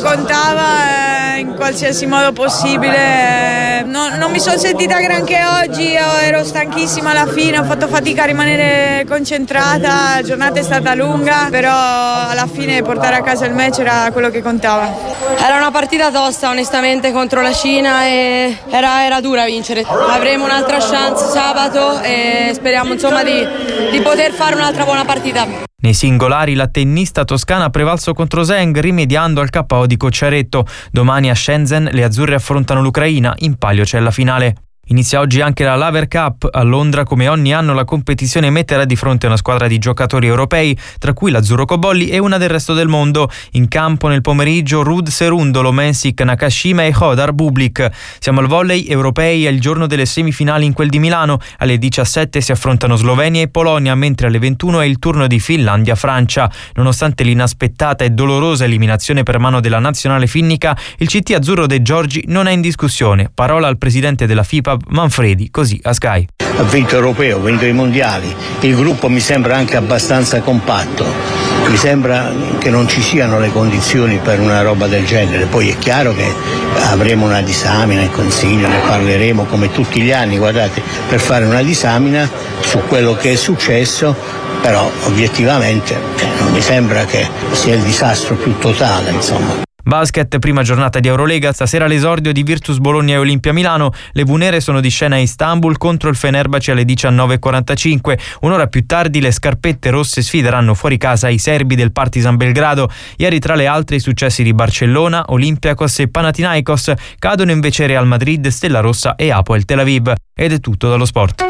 contava in qualsiasi modo possibile. Non mi sono sentita granché oggi, ero stanchissima alla fine, ho fatto fatica a rimanere concentrata, la giornata è stata lunga, però alla fine portare a casa il match era quello che contava. Era una partita tosta onestamente contro la Cina e era dura vincere. Avremo un'altra chance sabato e speriamo insomma di poter fare un'altra buona partita. Nei singolari la tennista toscana ha prevalso contro Zheng, rimediando al KO di Cocciaretto. Domani a Shenzhen le azzurre affrontano l'Ucraina, in palio c'è la finale. Inizia oggi anche la Laver Cup. A Londra, come ogni anno, la competizione metterà di fronte a una squadra di giocatori europei, tra cui l'Azzurro Cobolli e una del resto del mondo. In campo nel pomeriggio Rud Serundolo, Mensik, Nakashima e Hodar Bublik. Siamo al volley, europei, è il giorno delle semifinali in quel di Milano. Alle 17 si affrontano Slovenia e Polonia, mentre alle 21 è il turno di Finlandia-Francia. Nonostante l'inaspettata e dolorosa eliminazione per mano della nazionale finnica, il CT azzurro De Giorgi non è in discussione. Parola al presidente della FIPA Manfredi, così a Sky. Ha vinto europeo, ha vinto i mondiali, il gruppo mi sembra anche abbastanza compatto, mi sembra che non ci siano le condizioni per una roba del genere. Poi è chiaro che avremo una disamina, il Consiglio, ne parleremo come tutti gli anni, guardate, per fare una disamina su quello che è successo, però obiettivamente non mi sembra che sia il disastro più totale, insomma. Basket, prima giornata di Eurolega, stasera l'esordio di Virtus Bologna e Olimpia Milano. Le Bluenere sono di scena a Istanbul contro il Fenerbahce alle 19:45. Un'ora più tardi le scarpette rosse sfideranno fuori casa i serbi del Partizan Belgrado. Ieri tra le altre i successi di Barcellona, Olympiacos e Panathinaikos, cadono invece Real Madrid, Stella Rossa e Hapoel Tel Aviv. Ed è tutto dallo sport.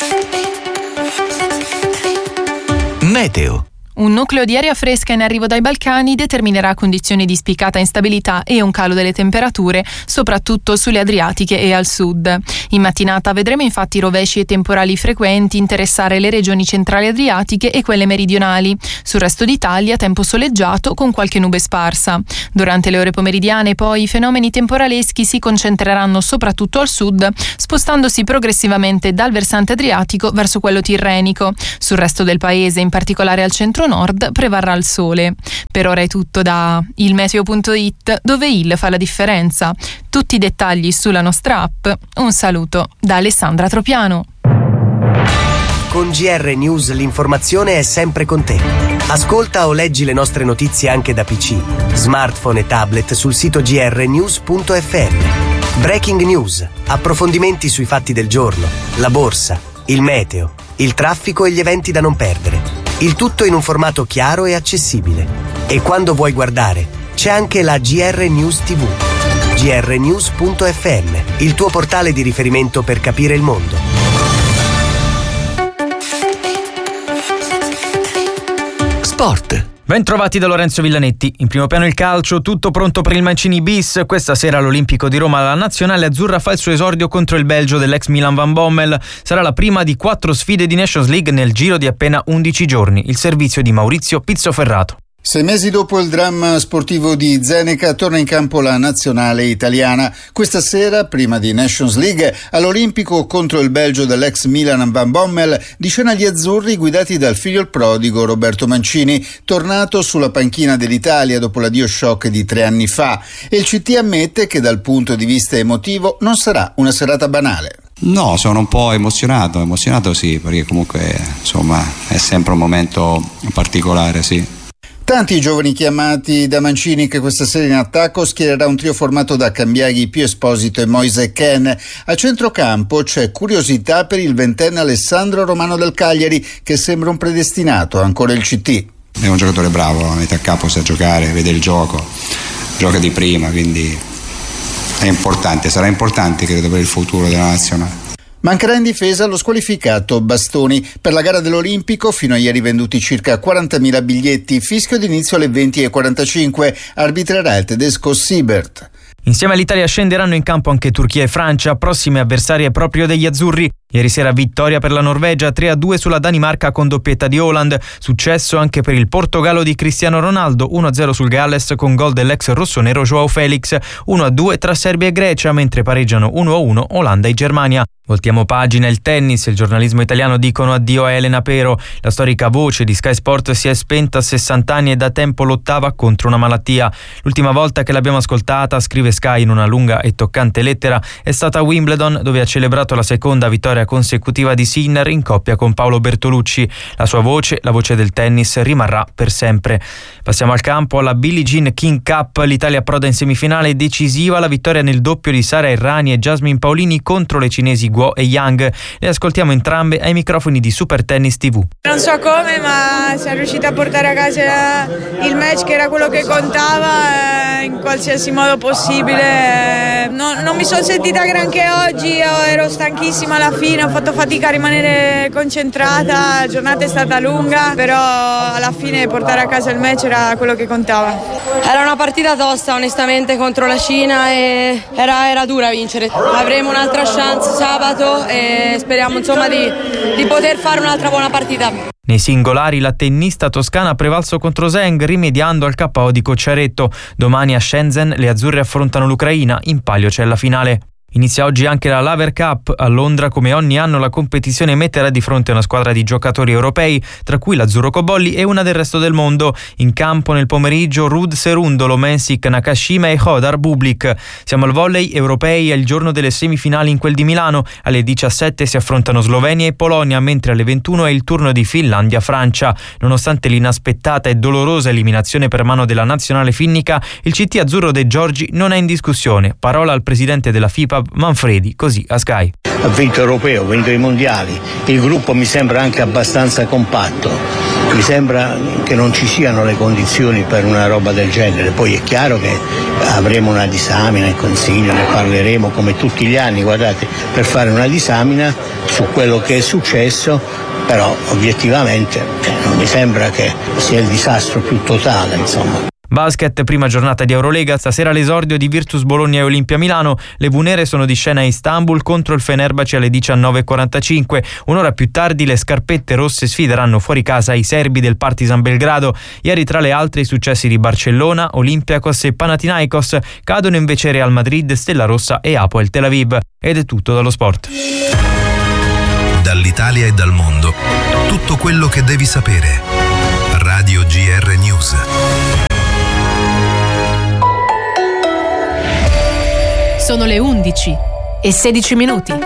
Meteo. Un nucleo di aria fresca in arrivo dai Balcani determinerà condizioni di spiccata instabilità e un calo delle temperature, soprattutto sulle Adriatiche e al sud. In mattinata vedremo infatti rovesci e temporali frequenti interessare le regioni centrali adriatiche e quelle meridionali. Sul resto d'Italia tempo soleggiato con qualche nube sparsa. Durante le ore pomeridiane poi i fenomeni temporaleschi si concentreranno soprattutto al sud, spostandosi progressivamente dal versante adriatico verso quello tirrenico. Sul resto del paese, in particolare al centro nord, prevarrà il sole. Per ora è tutto da ilmeteo.it, dove il fa la differenza. Tutti i dettagli sulla nostra app. Un saluto da Alessandra Tropiano. Con GR News l'informazione è sempre con te. Ascolta o leggi le nostre notizie anche da PC, smartphone e tablet sul sito grnews.fm. Breaking news, approfondimenti sui fatti del giorno, la borsa, il meteo, il traffico e gli eventi da non perdere. Il tutto in un formato chiaro e accessibile. E quando vuoi guardare, c'è anche la GR News TV. grnews.fm, il tuo portale di riferimento per capire il mondo. Sport. Ben trovati da Lorenzo Villanetti. In primo piano il calcio, tutto pronto per il Mancini bis. Questa sera all'Olimpico di Roma la nazionale azzurra fa il suo esordio contro il Belgio dell'ex Milan Van Bommel. Sarà la prima di 4 sfide di Nations League nel giro di appena 11 giorni. Il servizio di Maurizio Pizzoferrato. 6 mesi dopo il dramma sportivo di Zenica torna in campo la nazionale italiana. Questa sera, prima di Nations League, all'Olimpico contro il Belgio dell'ex Milan Van Bommel, di scena gli azzurri guidati dal figlio il prodigo Roberto Mancini, tornato sulla panchina dell'Italia dopo l'addio shock di 3 anni fa. E il CT ammette che dal punto di vista emotivo non sarà una serata banale. No, sono un po' emozionato sì, perché comunque insomma è sempre un momento particolare, sì. Tanti i giovani chiamati da Mancini, che questa sera in attacco schiererà un trio formato da Cambiaghi, Pio Esposito e Moise Kean. A centrocampo c'è curiosità per il 20enne Alessandro Romano del Cagliari, che sembra un predestinato, ancora il CT. È un giocatore bravo, a metà campo sa giocare, vede il gioco, gioca di prima, quindi è importante, sarà importante credo per il futuro della nazionale. Mancherà in difesa lo squalificato Bastoni. Per la gara dell'Olimpico fino a ieri venduti circa 40.000 biglietti, fischio d'inizio alle 20:45, arbitrerà il tedesco Siebert. Insieme all'Italia scenderanno in campo anche Turchia e Francia, prossime avversarie proprio degli azzurri. Ieri sera vittoria per la Norvegia, 3-2 sulla Danimarca con doppietta di Haaland. Successo anche per il Portogallo di Cristiano Ronaldo, 1-0 sul Galles con gol dell'ex rossonero Joao Felix, 1-2 tra Serbia e Grecia, mentre pareggiano 1-1 Olanda e Germania. Voltiamo pagina, il tennis e il giornalismo italiano dicono addio a Elena Pero. La storica voce di Sky Sport si è spenta a 60 anni e da tempo lottava contro una malattia. L'ultima volta che l'abbiamo ascoltata, scrive Sky in una lunga e toccante lettera, è stata a Wimbledon, dove ha celebrato la seconda vittoria consecutiva di Sinner in coppia con Paolo Bertolucci. La sua voce, la voce del tennis, rimarrà per sempre. Passiamo al campo, alla Billie Jean King Cup. L'Italia approda in semifinale decisiva, la vittoria nel doppio di Sara Errani e Jasmine Paolini contro le cinesi Guo e Yang. Le ascoltiamo entrambe ai microfoni di Super Tennis TV. Non so come, ma siamo riusciti a portare a casa il match, che era quello che contava, in qualsiasi modo possibile. Non mi sono sentita granché oggi, ero stanchissima alla fine, ho fatto fatica a rimanere concentrata, la giornata è stata lunga, però alla fine portare a casa il match era quello che contava. Era una partita tosta onestamente contro la Cina e era dura vincere. Avremo un'altra chance sabato e speriamo insomma di poter fare un'altra buona partita. Nei singolari la tennista toscana ha prevalso contro Zheng, rimediando al KO di Cocciaretto. Domani a Shenzhen le azzurre affrontano l'Ucraina, in palio c'è la finale. Inizia oggi anche la Laver Cup a Londra. Come ogni anno la competizione metterà di fronte una squadra di giocatori europei, tra cui l'Azzurro Cobolli e una del resto del mondo. In campo nel pomeriggio Rud Serundolo, Mensik Nakashima e Hodar Bublik. Siamo al volley europei, è il giorno delle semifinali in quel di Milano. Alle 17 si affrontano Slovenia e Polonia, mentre alle 21 è il turno di Finlandia-Francia. Nonostante l'inaspettata e dolorosa eliminazione per mano della nazionale finnica, il CT azzurro dei Giorgi non è in discussione. Parola al presidente della FIPA Manfredi, così a Sky. Ha vinto europeo, ha vinto i mondiali, il gruppo mi sembra anche abbastanza compatto, mi sembra che non ci siano le condizioni per una roba del genere. Poi è chiaro che avremo una disamina in consiglio, ne parleremo come tutti gli anni, guardate, per fare una disamina su quello che è successo, però obiettivamente non mi sembra che sia il disastro più totale, insomma. Basket, prima giornata di Eurolega, stasera l'esordio di Virtus Bologna e Olimpia Milano. Le Bunere sono di scena a Istanbul contro il Fenerbahce alle 19.45. Un'ora più tardi le scarpette rosse sfideranno fuori casa i serbi del Partizan Belgrado. Ieri tra le altre i successi di Barcellona, Olympiacos e Panathinaikos. Cadono invece Real Madrid, Stella Rossa e Hapoel Tel Aviv. Ed è tutto dallo sport. Dall'Italia e dal mondo, tutto quello che devi sapere. Radio GR News. Sono le 11:16.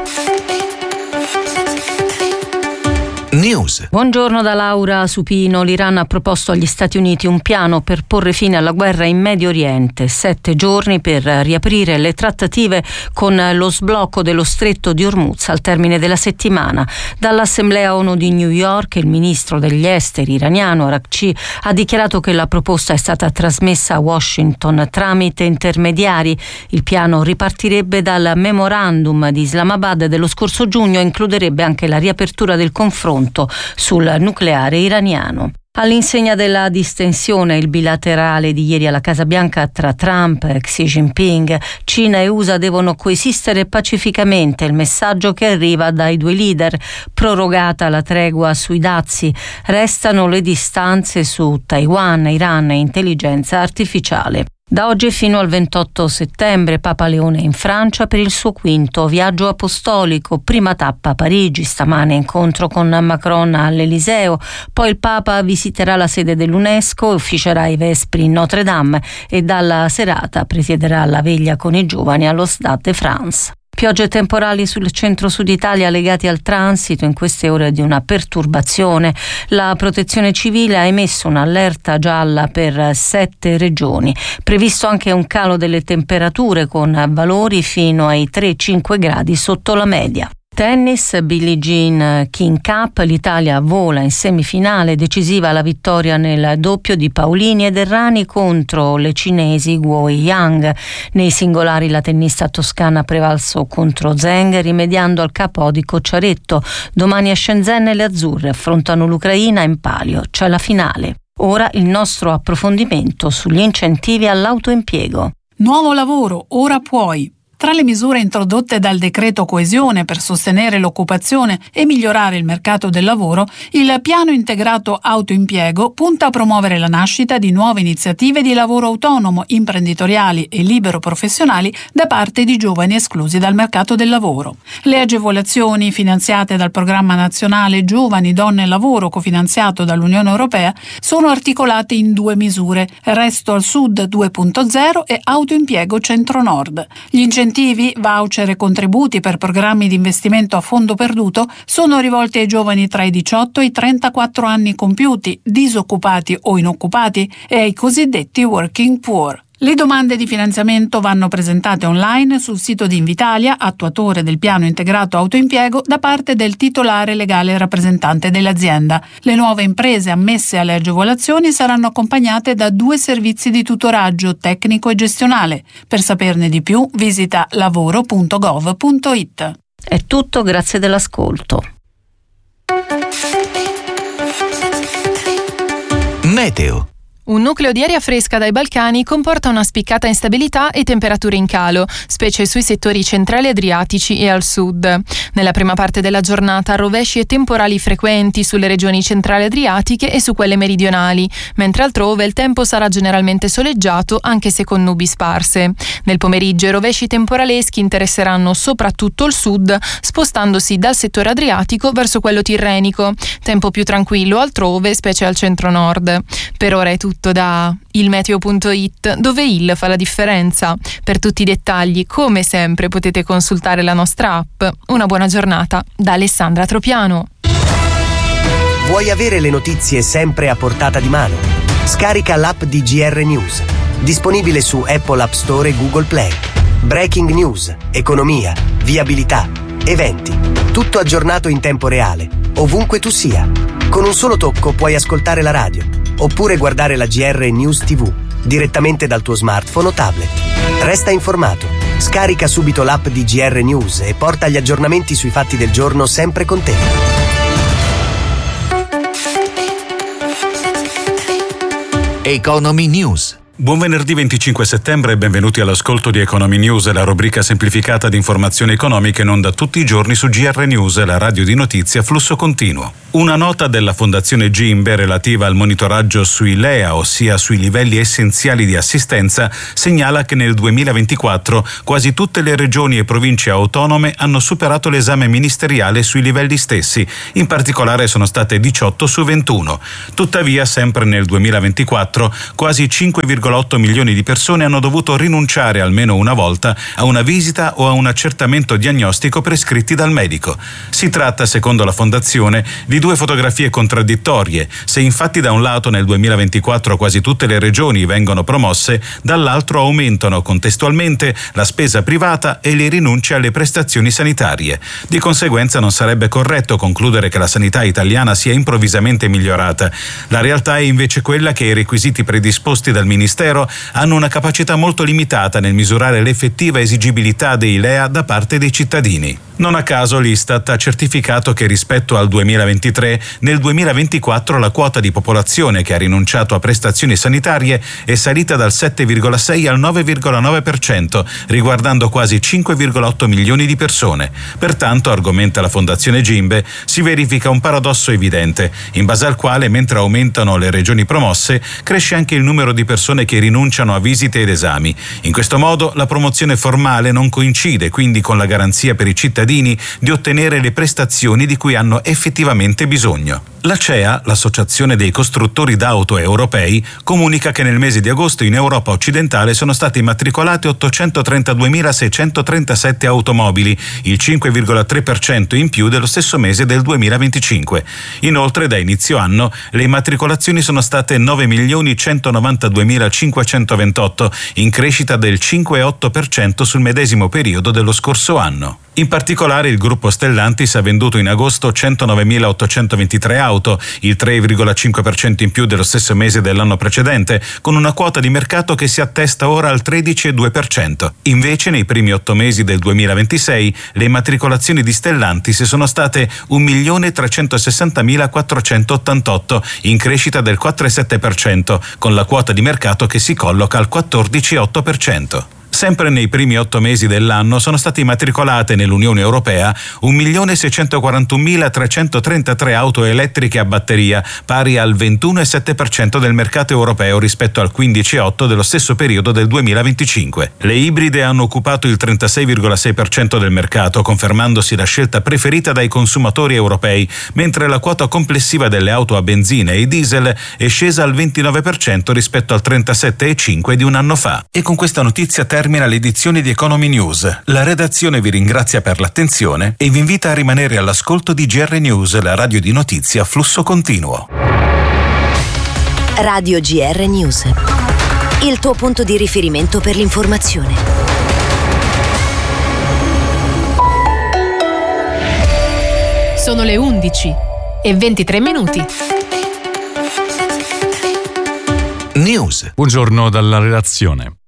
News. Buongiorno da Laura Supino. L'Iran ha proposto agli Stati Uniti un piano per porre fine alla guerra in Medio Oriente. 7 giorni per riaprire le trattative con lo sblocco dello stretto di Hormuz al termine della settimana. Dall'Assemblea ONU di New York il ministro degli esteri iraniano Araghchi ha dichiarato che la proposta è stata trasmessa a Washington tramite intermediari. Il piano ripartirebbe dal memorandum di Islamabad dello scorso giugno e includerebbe anche la riapertura del confronto sul nucleare iraniano. All'insegna della distensione, il bilaterale di ieri alla Casa Bianca tra Trump e Xi Jinping, Cina e USA devono coesistere pacificamente, il messaggio che arriva dai due leader. Prorogata la tregua sui dazi, restano le distanze su Taiwan, Iran e intelligenza artificiale. Da oggi fino al 28 settembre Papa Leone è in Francia per il suo 5° viaggio apostolico, prima tappa a Parigi, stamane incontro con Macron all'Eliseo, poi il Papa visiterà la sede dell'UNESCO, ufficerà i vespri in Notre Dame e dalla serata presiederà la veglia con i giovani allo Stade de France. Piogge temporali sul centro-sud Italia legati al transito, in queste ore di una perturbazione. La Protezione Civile ha emesso un'allerta gialla per 7 regioni. Previsto anche un calo delle temperature con valori fino ai 3-5 gradi sotto la media. Tennis, Billie Jean King Cup, l'Italia vola in semifinale, decisiva la vittoria nel doppio di Paolini ed Errani contro le cinesi Guo e Yang. Nei singolari la tennista toscana ha prevalso contro Zheng, rimediando al KO di Cocciaretto. Domani a Shenzhen le azzurre affrontano l'Ucraina in palio, c'è la finale. Ora il nostro approfondimento sugli incentivi all'autoimpiego. Nuovo lavoro, ora puoi. Tra le misure introdotte dal decreto coesione per sostenere l'occupazione e migliorare il mercato del lavoro, il piano integrato autoimpiego punta a promuovere la nascita di nuove iniziative di lavoro autonomo, imprenditoriali e libero professionali da parte di giovani esclusi dal mercato del lavoro. Le agevolazioni finanziate dal programma nazionale Giovani, Donne e Lavoro cofinanziato dall'Unione Europea sono articolate in 2 misure, Resto al Sud 2.0 e Autoimpiego Centro-Nord. Gli incentivi, voucher e contributi per programmi di investimento a fondo perduto sono rivolti ai giovani tra i 18 e i 34 anni compiuti, disoccupati o inoccupati e ai cosiddetti working poor. Le domande di finanziamento vanno presentate online sul sito di Invitalia, attuatore del piano integrato autoimpiego, da parte del titolare legale rappresentante dell'azienda. Le nuove imprese ammesse alle agevolazioni saranno accompagnate da 2 servizi di tutoraggio tecnico e gestionale. Per saperne di più visita lavoro.gov.it. È tutto, grazie dell'ascolto. Meteo. Un nucleo di aria fresca dai Balcani comporta una spiccata instabilità e temperature in calo, specie sui settori centrali adriatici e al sud. Nella prima parte della giornata rovesci e temporali frequenti sulle regioni centrali adriatiche e su quelle meridionali, mentre altrove il tempo sarà generalmente soleggiato anche se con nubi sparse. Nel pomeriggio i rovesci temporaleschi interesseranno soprattutto il sud, spostandosi dal settore adriatico verso quello tirrenico. Tempo più tranquillo altrove, specie al centro-nord. Per ora è tutto da ilmeteo.it, dove il fa la differenza. Per tutti i dettagli, come sempre, potete consultare la nostra app. Una buona giornata da Alessandra Tropiano. Vuoi avere le notizie sempre a portata di mano? Scarica l'app di GR News, disponibile su Apple App Store e Google Play. Breaking news, economia, viabilità, eventi, tutto aggiornato in tempo reale, ovunque tu sia. Con un solo tocco puoi ascoltare la radio, oppure guardare la GR News TV, direttamente dal tuo smartphone o tablet. Resta informato, scarica subito l'app di GR News e porta gli aggiornamenti sui fatti del giorno sempre con te. Economy News. Buon venerdì 25 settembre e benvenuti all'ascolto di Economy News, la rubrica semplificata di informazioni economiche in onda tutti i giorni su GR News, la radio di notizie a flusso continuo. Una nota della Fondazione Gimbe relativa al monitoraggio sui LEA, ossia sui livelli essenziali di assistenza, segnala che nel 2024 quasi tutte le regioni e province autonome hanno superato l'esame ministeriale sui livelli stessi, in particolare sono state 18 su 21. Tuttavia, sempre nel 2024, quasi 5,8 milioni di persone hanno dovuto rinunciare almeno una volta a una visita o a un accertamento diagnostico prescritti dal medico. Si tratta, secondo la Fondazione, di due fotografie contraddittorie. Se infatti da un lato nel 2024 quasi tutte le regioni vengono promosse, dall'altro aumentano contestualmente la spesa privata e le rinunce alle prestazioni sanitarie. Di conseguenza non sarebbe corretto concludere che la sanità italiana sia improvvisamente migliorata. La realtà è invece quella che i requisiti predisposti dal Ministero hanno una capacità molto limitata nel misurare l'effettiva esigibilità dei LEA da parte dei cittadini. Non a caso l'Istat ha certificato che rispetto al 2023, nel 2024 la quota di popolazione che ha rinunciato a prestazioni sanitarie è salita dal 7,6 al 9,9%, riguardando quasi 5,8 milioni di persone. Pertanto, argomenta la Fondazione Gimbe, si verifica un paradosso evidente, in base al quale mentre aumentano le regioni promosse, cresce anche il numero di persone che rinunciano a visite ed esami. In questo modo la promozione formale non coincide quindi con la garanzia per i cittadini di ottenere le prestazioni di cui hanno effettivamente bisogno. La CEA, l'Associazione dei costruttori d'auto europei, comunica che nel mese di agosto in Europa occidentale sono state immatricolate 832.637 automobili, il 5,3% in più dello stesso mese del 2025. Inoltre, da inizio anno, le immatricolazioni sono state 9.192.528, in crescita del 5,8% sul medesimo periodo dello scorso anno. In particolare il gruppo Stellantis ha venduto in agosto 109.823 auto, il 3,5% in più dello stesso mese dell'anno precedente, con una quota di mercato che si attesta ora al 13,2%. Invece nei primi 8 mesi del 2026 le immatricolazioni di Stellantis sono state 1.360.488, in crescita del 4,7%, con la quota di mercato che si colloca al 14,8%. Sempre nei primi 8 mesi dell'anno sono state immatricolate nell'Unione Europea 1.641.333 auto elettriche a batteria, pari al 21,7% del mercato europeo rispetto al 15,8% dello stesso periodo del 2025. Le ibride hanno occupato il 36,6% del mercato, confermandosi la scelta preferita dai consumatori europei, mentre la quota complessiva delle auto a benzina e diesel è scesa al 29% rispetto al 37,5% di un anno fa. E con questa notizia termina l'edizione di Economy News. La redazione vi ringrazia per l'attenzione e vi invita a rimanere all'ascolto di GR News, la radio di notizie a flusso continuo. Radio GR News, il tuo punto di riferimento per l'informazione. Sono le 11:23. News. Buongiorno dalla redazione.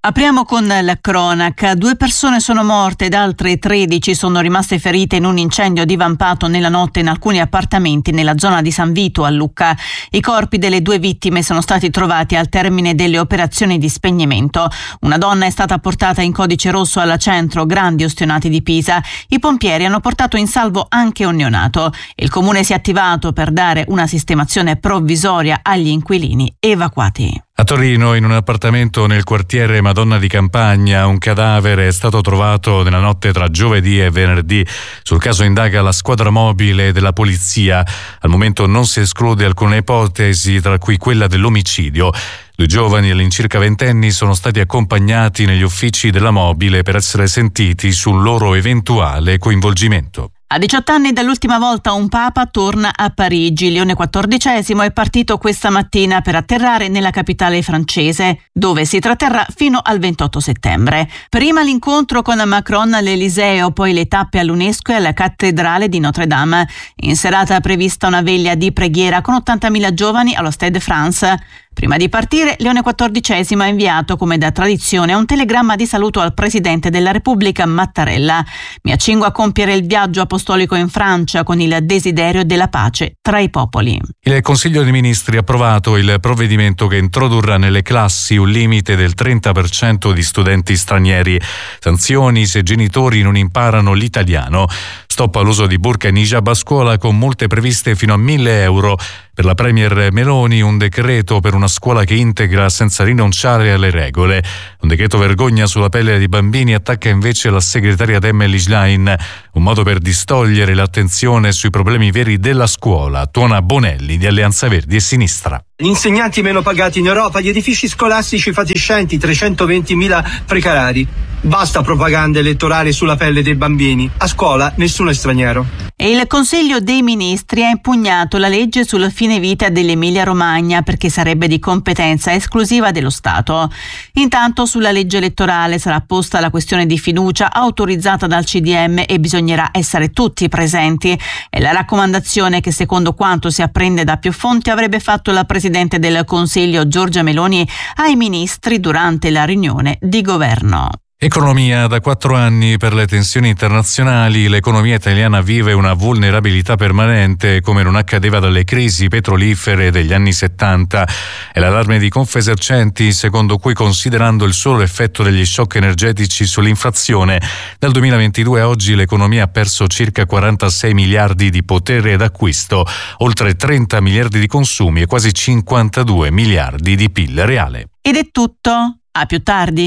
Apriamo con la cronaca. 2 persone sono morte ed altre 13 sono rimaste ferite in un incendio divampato nella notte in alcuni appartamenti nella zona di San Vito a Lucca. I corpi delle 2 vittime sono stati trovati al termine delle operazioni di spegnimento. Una donna è stata portata in codice rosso alla centro Grandi Ostionati di Pisa. I pompieri hanno portato in salvo anche un neonato. Il comune si è attivato per dare una sistemazione provvisoria agli inquilini evacuati. A Torino, in un appartamento nel quartiere Madonna di Campagna, un cadavere è stato trovato nella notte tra giovedì e venerdì. Sul caso indaga la squadra mobile della polizia. Al momento non si esclude alcune ipotesi, tra cui quella dell'omicidio. 2 giovani all'incirca 20enni sono stati accompagnati negli uffici della mobile per essere sentiti sul loro eventuale coinvolgimento. A 18 anni dall'ultima volta un papa torna a Parigi. Leone XIV è partito questa mattina per atterrare nella capitale francese, dove si tratterrà fino al 28 settembre. Prima l'incontro con Macron all'Eliseo, poi le tappe all'UNESCO e alla cattedrale di Notre Dame. In serata prevista una veglia di preghiera con 80.000 giovani allo Stade de France. Prima di partire, Leone XIV ha inviato, come da tradizione, un telegramma di saluto al Presidente della Repubblica Mattarella. Mi accingo a compiere il viaggio apostolico in Francia con il desiderio della pace tra i popoli. Il Consiglio dei Ministri ha approvato il provvedimento che introdurrà nelle classi un limite del 30% di studenti stranieri. Sanzioni se genitori non imparano l'italiano. Stop all'uso di burqa e niqab a scuola con multe previste fino a 1.000 euro. Per la Premier Meloni un decreto per una scuola che integra senza rinunciare alle regole. Un decreto vergogna sulla pelle dei bambini attacca invece la segretaria Emily Schlein. Un modo per distogliere l'attenzione sui problemi veri della scuola. Tuona Bonelli di Alleanza Verdi e Sinistra. Gli insegnanti meno pagati in Europa, gli edifici scolastici fatiscenti, 320.000 precari. Basta propaganda elettorale sulla pelle dei bambini. A scuola nessuno è straniero. E il Consiglio dei Ministri ha impugnato la legge sul fine vita dell'Emilia-Romagna perché sarebbe di competenza esclusiva dello Stato. Intanto sulla legge elettorale sarà posta la questione di fiducia autorizzata dal CDM e bisognerà essere tutti presenti. È la raccomandazione che, secondo quanto si apprende da più fonti, avrebbe fatto la Presidente del Consiglio Giorgia Meloni ai ministri durante la riunione di governo. Economia. Da 4 anni per le tensioni internazionali l'economia italiana vive una vulnerabilità permanente come non accadeva dalle crisi petrolifere degli anni 70. È l'allarme di Confesercenti, secondo cui, considerando il solo effetto degli shock energetici sull'inflazione, dal 2022 a oggi l'economia ha perso circa 46 miliardi di potere d'acquisto, oltre 30 miliardi di consumi e quasi 52 miliardi di PIL reale. Ed è tutto. A più tardi.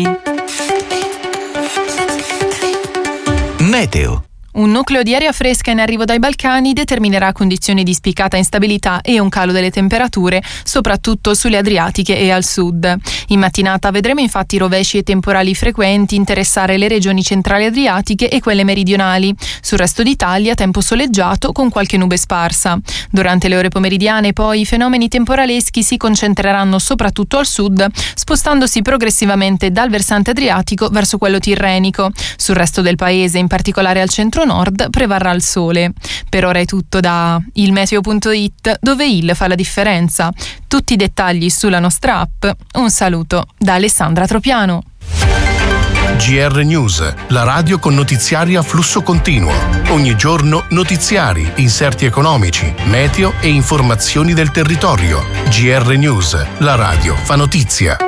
Meteo. Un nucleo di aria fresca in arrivo dai Balcani determinerà condizioni di spiccata instabilità e un calo delle temperature, soprattutto sulle Adriatiche e al sud. In mattinata vedremo infatti rovesci e temporali frequenti interessare le regioni centrali adriatiche e quelle meridionali. Sul resto d'Italia tempo soleggiato con qualche nube sparsa. Durante le ore pomeridiane poi i fenomeni temporaleschi si concentreranno soprattutto al sud, spostandosi progressivamente dal versante adriatico verso quello tirrenico. Sul resto del paese, in particolare al centro nord, prevarrà il sole. Per ora è tutto da ilmeteo.it, dove il fa la differenza. Tutti i dettagli sulla nostra app. Un saluto da Alessandra Tropiano. GR News, la radio con notiziari a flusso continuo. Ogni giorno notiziari, inserti economici, meteo e informazioni del territorio. GR News, la radio fa notizia.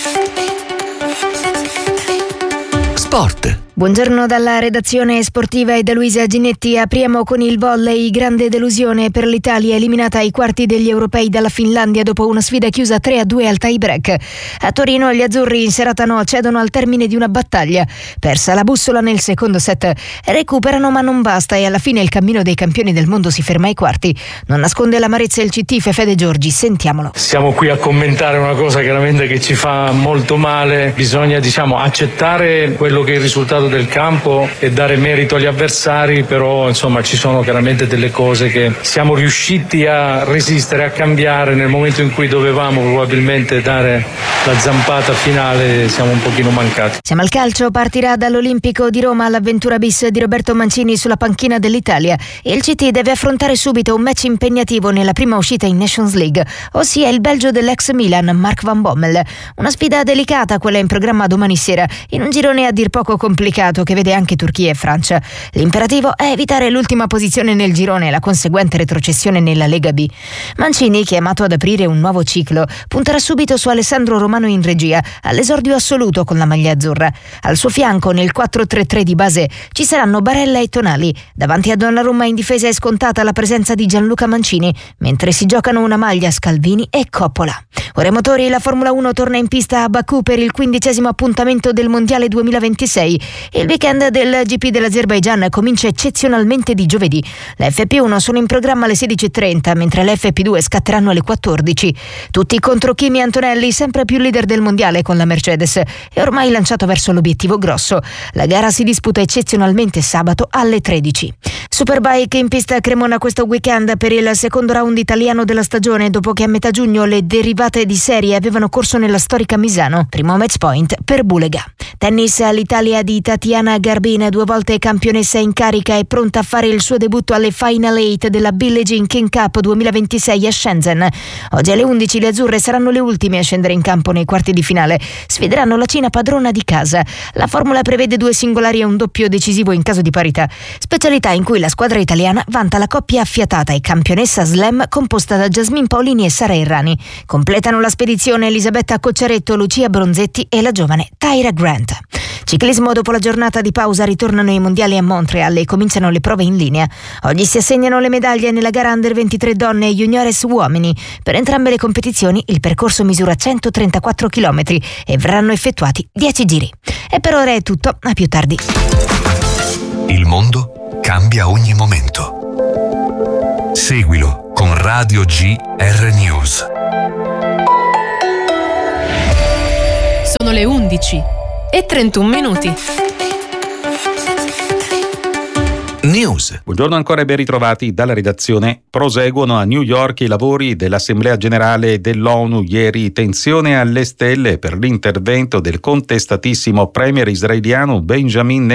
Sport. Buongiorno dalla redazione sportiva e da Luisa Ginetti. Apriamo con il volley. Grande delusione per l'Italia, eliminata ai quarti degli europei dalla Finlandia dopo una sfida chiusa 3-2 al tie break. A Torino gli azzurri in serata no cedono al termine di una battaglia. Persa la bussola nel secondo set, recuperano ma non basta e alla fine il cammino dei campioni del mondo si ferma ai quarti. Non nasconde l'amarezza il CT Fede Giorgi, sentiamolo. Siamo qui a commentare una cosa chiaramente che ci fa molto male. Bisogna accettare quello che è il risultato del campo e dare merito agli avversari, però insomma ci sono chiaramente delle cose che siamo riusciti a resistere, a cambiare nel momento in cui dovevamo probabilmente dare la zampata finale, siamo un pochino mancati. Siamo al calcio, partirà dall'Olimpico di Roma l'avventura bis di Roberto Mancini sulla panchina dell'Italia e il CT deve affrontare subito un match impegnativo nella prima uscita in Nations League, ossia il belgio dell'ex Milan Mark van Bommel. Una sfida delicata quella in programma domani sera, in un girone a dir poco complicato che vede anche Turchia e Francia. L'imperativo è evitare l'ultima posizione nel girone e la conseguente retrocessione nella Lega B. Mancini, chiamato ad aprire un nuovo ciclo, punterà subito su Alessandro Romano in regia, all'esordio assoluto con la maglia azzurra. Al suo fianco, nel 4-3-3 di base, ci saranno Barella e Tonali. Davanti a Donnarumma in difesa è scontata la presenza di Gianluca Mancini, mentre si giocano una maglia Scalvini e Coppola. Ora motori, la Formula 1 torna in pista a Baku per il 15° appuntamento del Mondiale 2026. Il weekend del GP dell'Azerbaigian comincia eccezionalmente di giovedì. Le FP1 sono in programma alle 16:30, mentre le FP2 scatteranno alle 14. Tutti contro Kimi Antonelli, sempre più leader del Mondiale con la Mercedes, e ormai lanciato verso l'obiettivo grosso. La gara si disputa eccezionalmente sabato alle 13. Superbike in pista a Cremona questo weekend per il secondo round italiano della stagione, dopo che a metà giugno le derivate di serie avevano corso nella storica Misano. Primo match point per Bulega. Tennis, all'Italia di Tatiana Garbin, 2 volte campionessa in carica, è pronta a fare il suo debutto alle Final 8 della Billie Jean King Cup 2026 a Shenzhen. Oggi alle 11 le azzurre saranno le ultime a scendere in campo nei quarti di finale. Sfideranno la Cina padrona di casa. La formula prevede 2 singolari e un doppio decisivo in caso di parità, specialità in cui la squadra italiana vanta la coppia affiatata e campionessa slam composta da Jasmine Paolini e Sara Errani. Completano la spedizione Elisabetta Cocciaretto, Lucia Bronzetti e la giovane Tyra Grant. Ciclismo, dopo la giornata di pausa ritornano i mondiali a Montreal e cominciano le prove in linea. Oggi si assegnano le medaglie nella gara Under 23 donne e Juniores uomini. Per entrambe le competizioni il percorso misura 134 km e verranno effettuati 10 giri. E per ora è tutto, a più tardi. Il mondo cambia ogni momento. Seguilo con Radio GR News. Sono le 11:31. News. Buongiorno ancora e ben ritrovati dalla redazione. Proseguono a New York i lavori dell'Assemblea Generale dell'ONU. Ieri tensione alle stelle per l'intervento del contestatissimo premier israeliano Benjamin